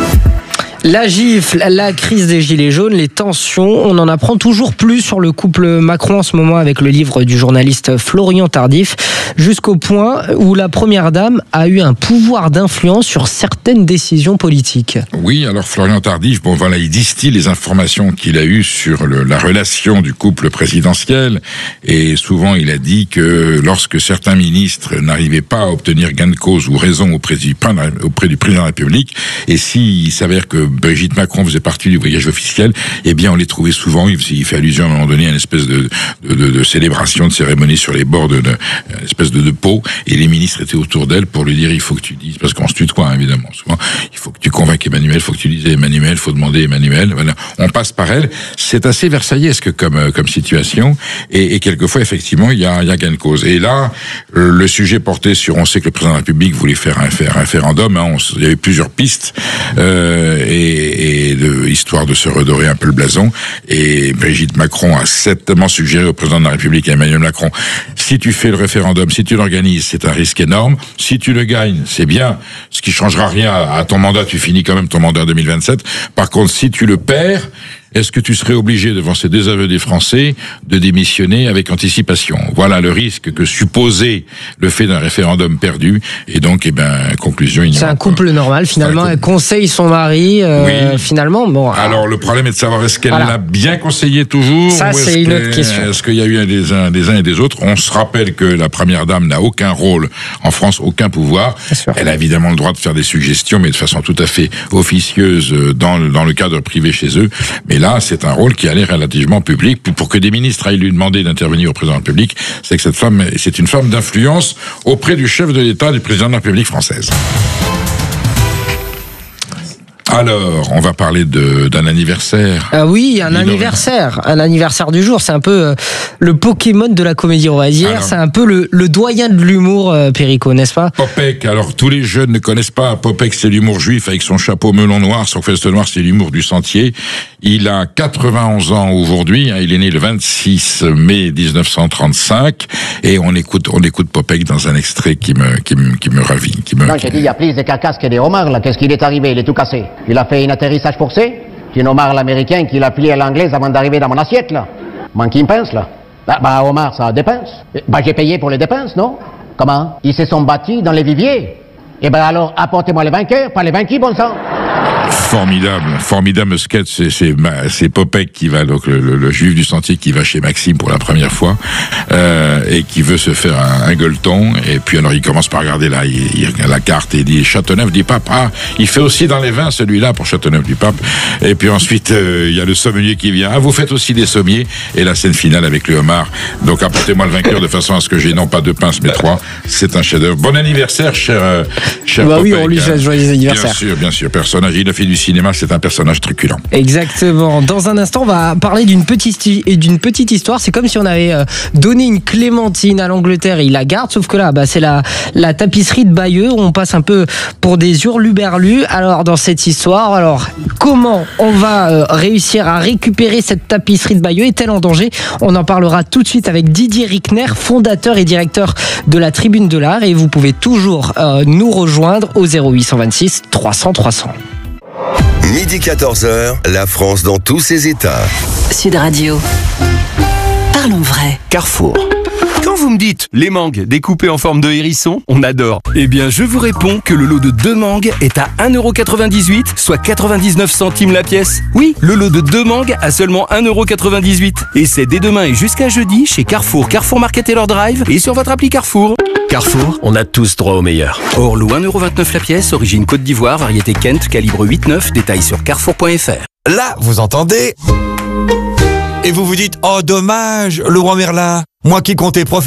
La gifle, la crise des gilets jaunes, les tensions, on en apprend toujours plus sur le couple Macron en ce moment avec le livre du journaliste Florian Tardif, jusqu'au point où la première dame a eu un pouvoir d'influence sur certaines décisions politiques. Oui, alors Florian Tardif, bon voilà, il distille les informations qu'il a eues sur le, la relation du couple présidentiel, et souvent il a dit que lorsque certains ministres n'arrivaient pas à obtenir gain de cause ou raison auprès du, auprès du président de la République, et s'il s'avère que Brigitte Macron faisait partie du voyage officiel, eh bien on les trouvait souvent, il fait allusion à un moment donné à une espèce de, de, de, de célébration, de cérémonie sur les bords de, de une espèce de, de pot, et les ministres étaient autour d'elle pour lui dire il faut que tu dises, parce qu'on se tutoie hein, évidemment souvent, il faut que tu convainques Emmanuel, il faut que tu dises Emmanuel, il faut demander Emmanuel, voilà. On passe par elle, c'est assez versaillesque comme, comme situation, et, et quelquefois effectivement il y a, il y a gain de cause. Et là, le sujet portait sur, on sait que le président de la République voulait faire un, faire un référendum, hein, on, il y avait plusieurs pistes, euh, et Et, et de, histoire de se redorer un peu le blason. Et Brigitte Macron a certainement suggéré au président de la République, à Emmanuel Macron, si tu fais le référendum, si tu l'organises, c'est un risque énorme. Si tu le gagnes, c'est bien. Ce qui changera rien à ton mandat, tu finis quand même ton mandat en deux mille vingt-sept. Par contre, si tu le perds, est-ce que tu serais obligé, devant ces désaveux des Français, de démissionner avec anticipation? Voilà le risque que supposait le fait d'un référendum perdu. Et donc, eh ben, conclusion, il y a C'est un couple pas. normal, finalement. Elle conseille son mari, euh, oui. finalement. Bon. Alors, le problème est de savoir, est-ce qu'elle voilà. l'a bien conseillé toujours? Ça, ou c'est une autre question. Est-ce qu'il y a eu des uns, des uns et des autres? On se rappelle que la première dame n'a aucun rôle en France, aucun pouvoir. Elle a évidemment le droit de faire des suggestions, mais de façon tout à fait officieuse dans le, dans le cadre privé chez eux. Mais là, c'est un rôle qui allait relativement public. Puis pour que des ministres aillent lui demander d'intervenir au président de la République, c'est que cette femme, c'est une forme d'influence auprès du chef de l'État, du président de la République française. Alors, on va parler de, d'un anniversaire. Ah oui, un anniversaire, un anniversaire du jour. C'est un peu euh, le Pokémon de la comédie romancière. C'est un peu le, le doyen de l'humour, euh, Perico, n'est-ce pas? Popek. Alors, tous les jeunes ne connaissent pas. Popek, c'est l'humour juif avec son chapeau melon noir, son veste noire, c'est l'humour du sentier. Il a quatre-vingt-onze ans aujourd'hui. Hein, il est né le vingt-six mai dix-neuf cent trente-cinq. Et on écoute, on écoute Popek dans un extrait qui me, qui me, qui me ravit. Qui me, non, j'ai dit, il y a plus de carcasses que des homards, là. Qu'est-ce qu'il est arrivé? Il est tout cassé. Il a fait un atterrissage forcé. C'est un homard l'américain qui l'a plié à l'anglaise avant d'arriver dans mon assiette, là. Manqué une pince, là. Bah, bah, homard, ça dépense. Bah, j'ai payé pour les dépenses, non? Comment? Ils se sont bâtis dans les viviers. Eh ben alors, apportez-moi les vainqueurs, pas les vaincus, bon sang. Formidable, formidable sketch. C'est, c'est, c'est Popek qui va, donc le, le, le juif du sentier qui va chez Maxime pour la première fois. Euh, et qui veut se faire un, un gueuleton. Et puis alors il commence par regarder là, il, il regarde la carte et il dit Châteauneuf-du-Pape. Ah, il fait aussi dans les vins celui-là pour Châteauneuf-du-Pape. Et puis ensuite euh, il y a le sommelier qui vient. Ah, vous faites aussi des sommiers. Et la scène finale avec le homard. Donc apportez-moi le vainqueur de façon à ce que j'ai non pas deux pinces mais trois. C'est un chef-d'œuvre. Bon anniversaire, cher, euh, cher Bah Popek, oui, on lui souhaite joyeux anniversaire. Bien sûr, bien sûr. Personnage, il a fait du cinéma, c'est un personnage truculent. Exactement. Dans un instant, on va parler d'une petite, d'une petite histoire. C'est comme si on avait donné une clémentine à l'Angleterre et il la garde, sauf que là, bah, c'est la, la tapisserie de Bayeux où on passe un peu pour des hurluberlus. Alors, dans cette histoire, alors, comment on va euh, réussir à récupérer cette tapisserie de Bayeux? Est-elle en danger? On en parlera tout de suite avec Didier Rickner, fondateur et directeur de la Tribune de l'Art. Et vous pouvez toujours euh, nous rejoindre au zéro huit cent vingt-six trois cents trois cents. Midi quatorze heures, la France dans tous ses états. Sud Radio. Parlons vrai. Carrefour. Quand vous me dites les mangues découpées en forme de hérisson, on adore. Eh bien, je vous réponds que le lot de deux mangues est à un euro quatre-vingt-dix-huit, soit quatre-vingt-dix-neuf centimes la pièce. Oui, le lot de deux mangues à seulement un euro quatre-vingt-dix-huit. Et c'est dès demain et jusqu'à jeudi chez Carrefour, Carrefour Market et leur Drive et sur votre appli Carrefour. Carrefour, on a tous droit au meilleur. Orlou un euro vingt-neuf la pièce, origine Côte d'Ivoire, variété Kent, calibre huit neuf, détail sur carrefour point f r. Là, vous entendez? Et vous vous dites, oh dommage, le roi Merlin, moi qui comptais profiter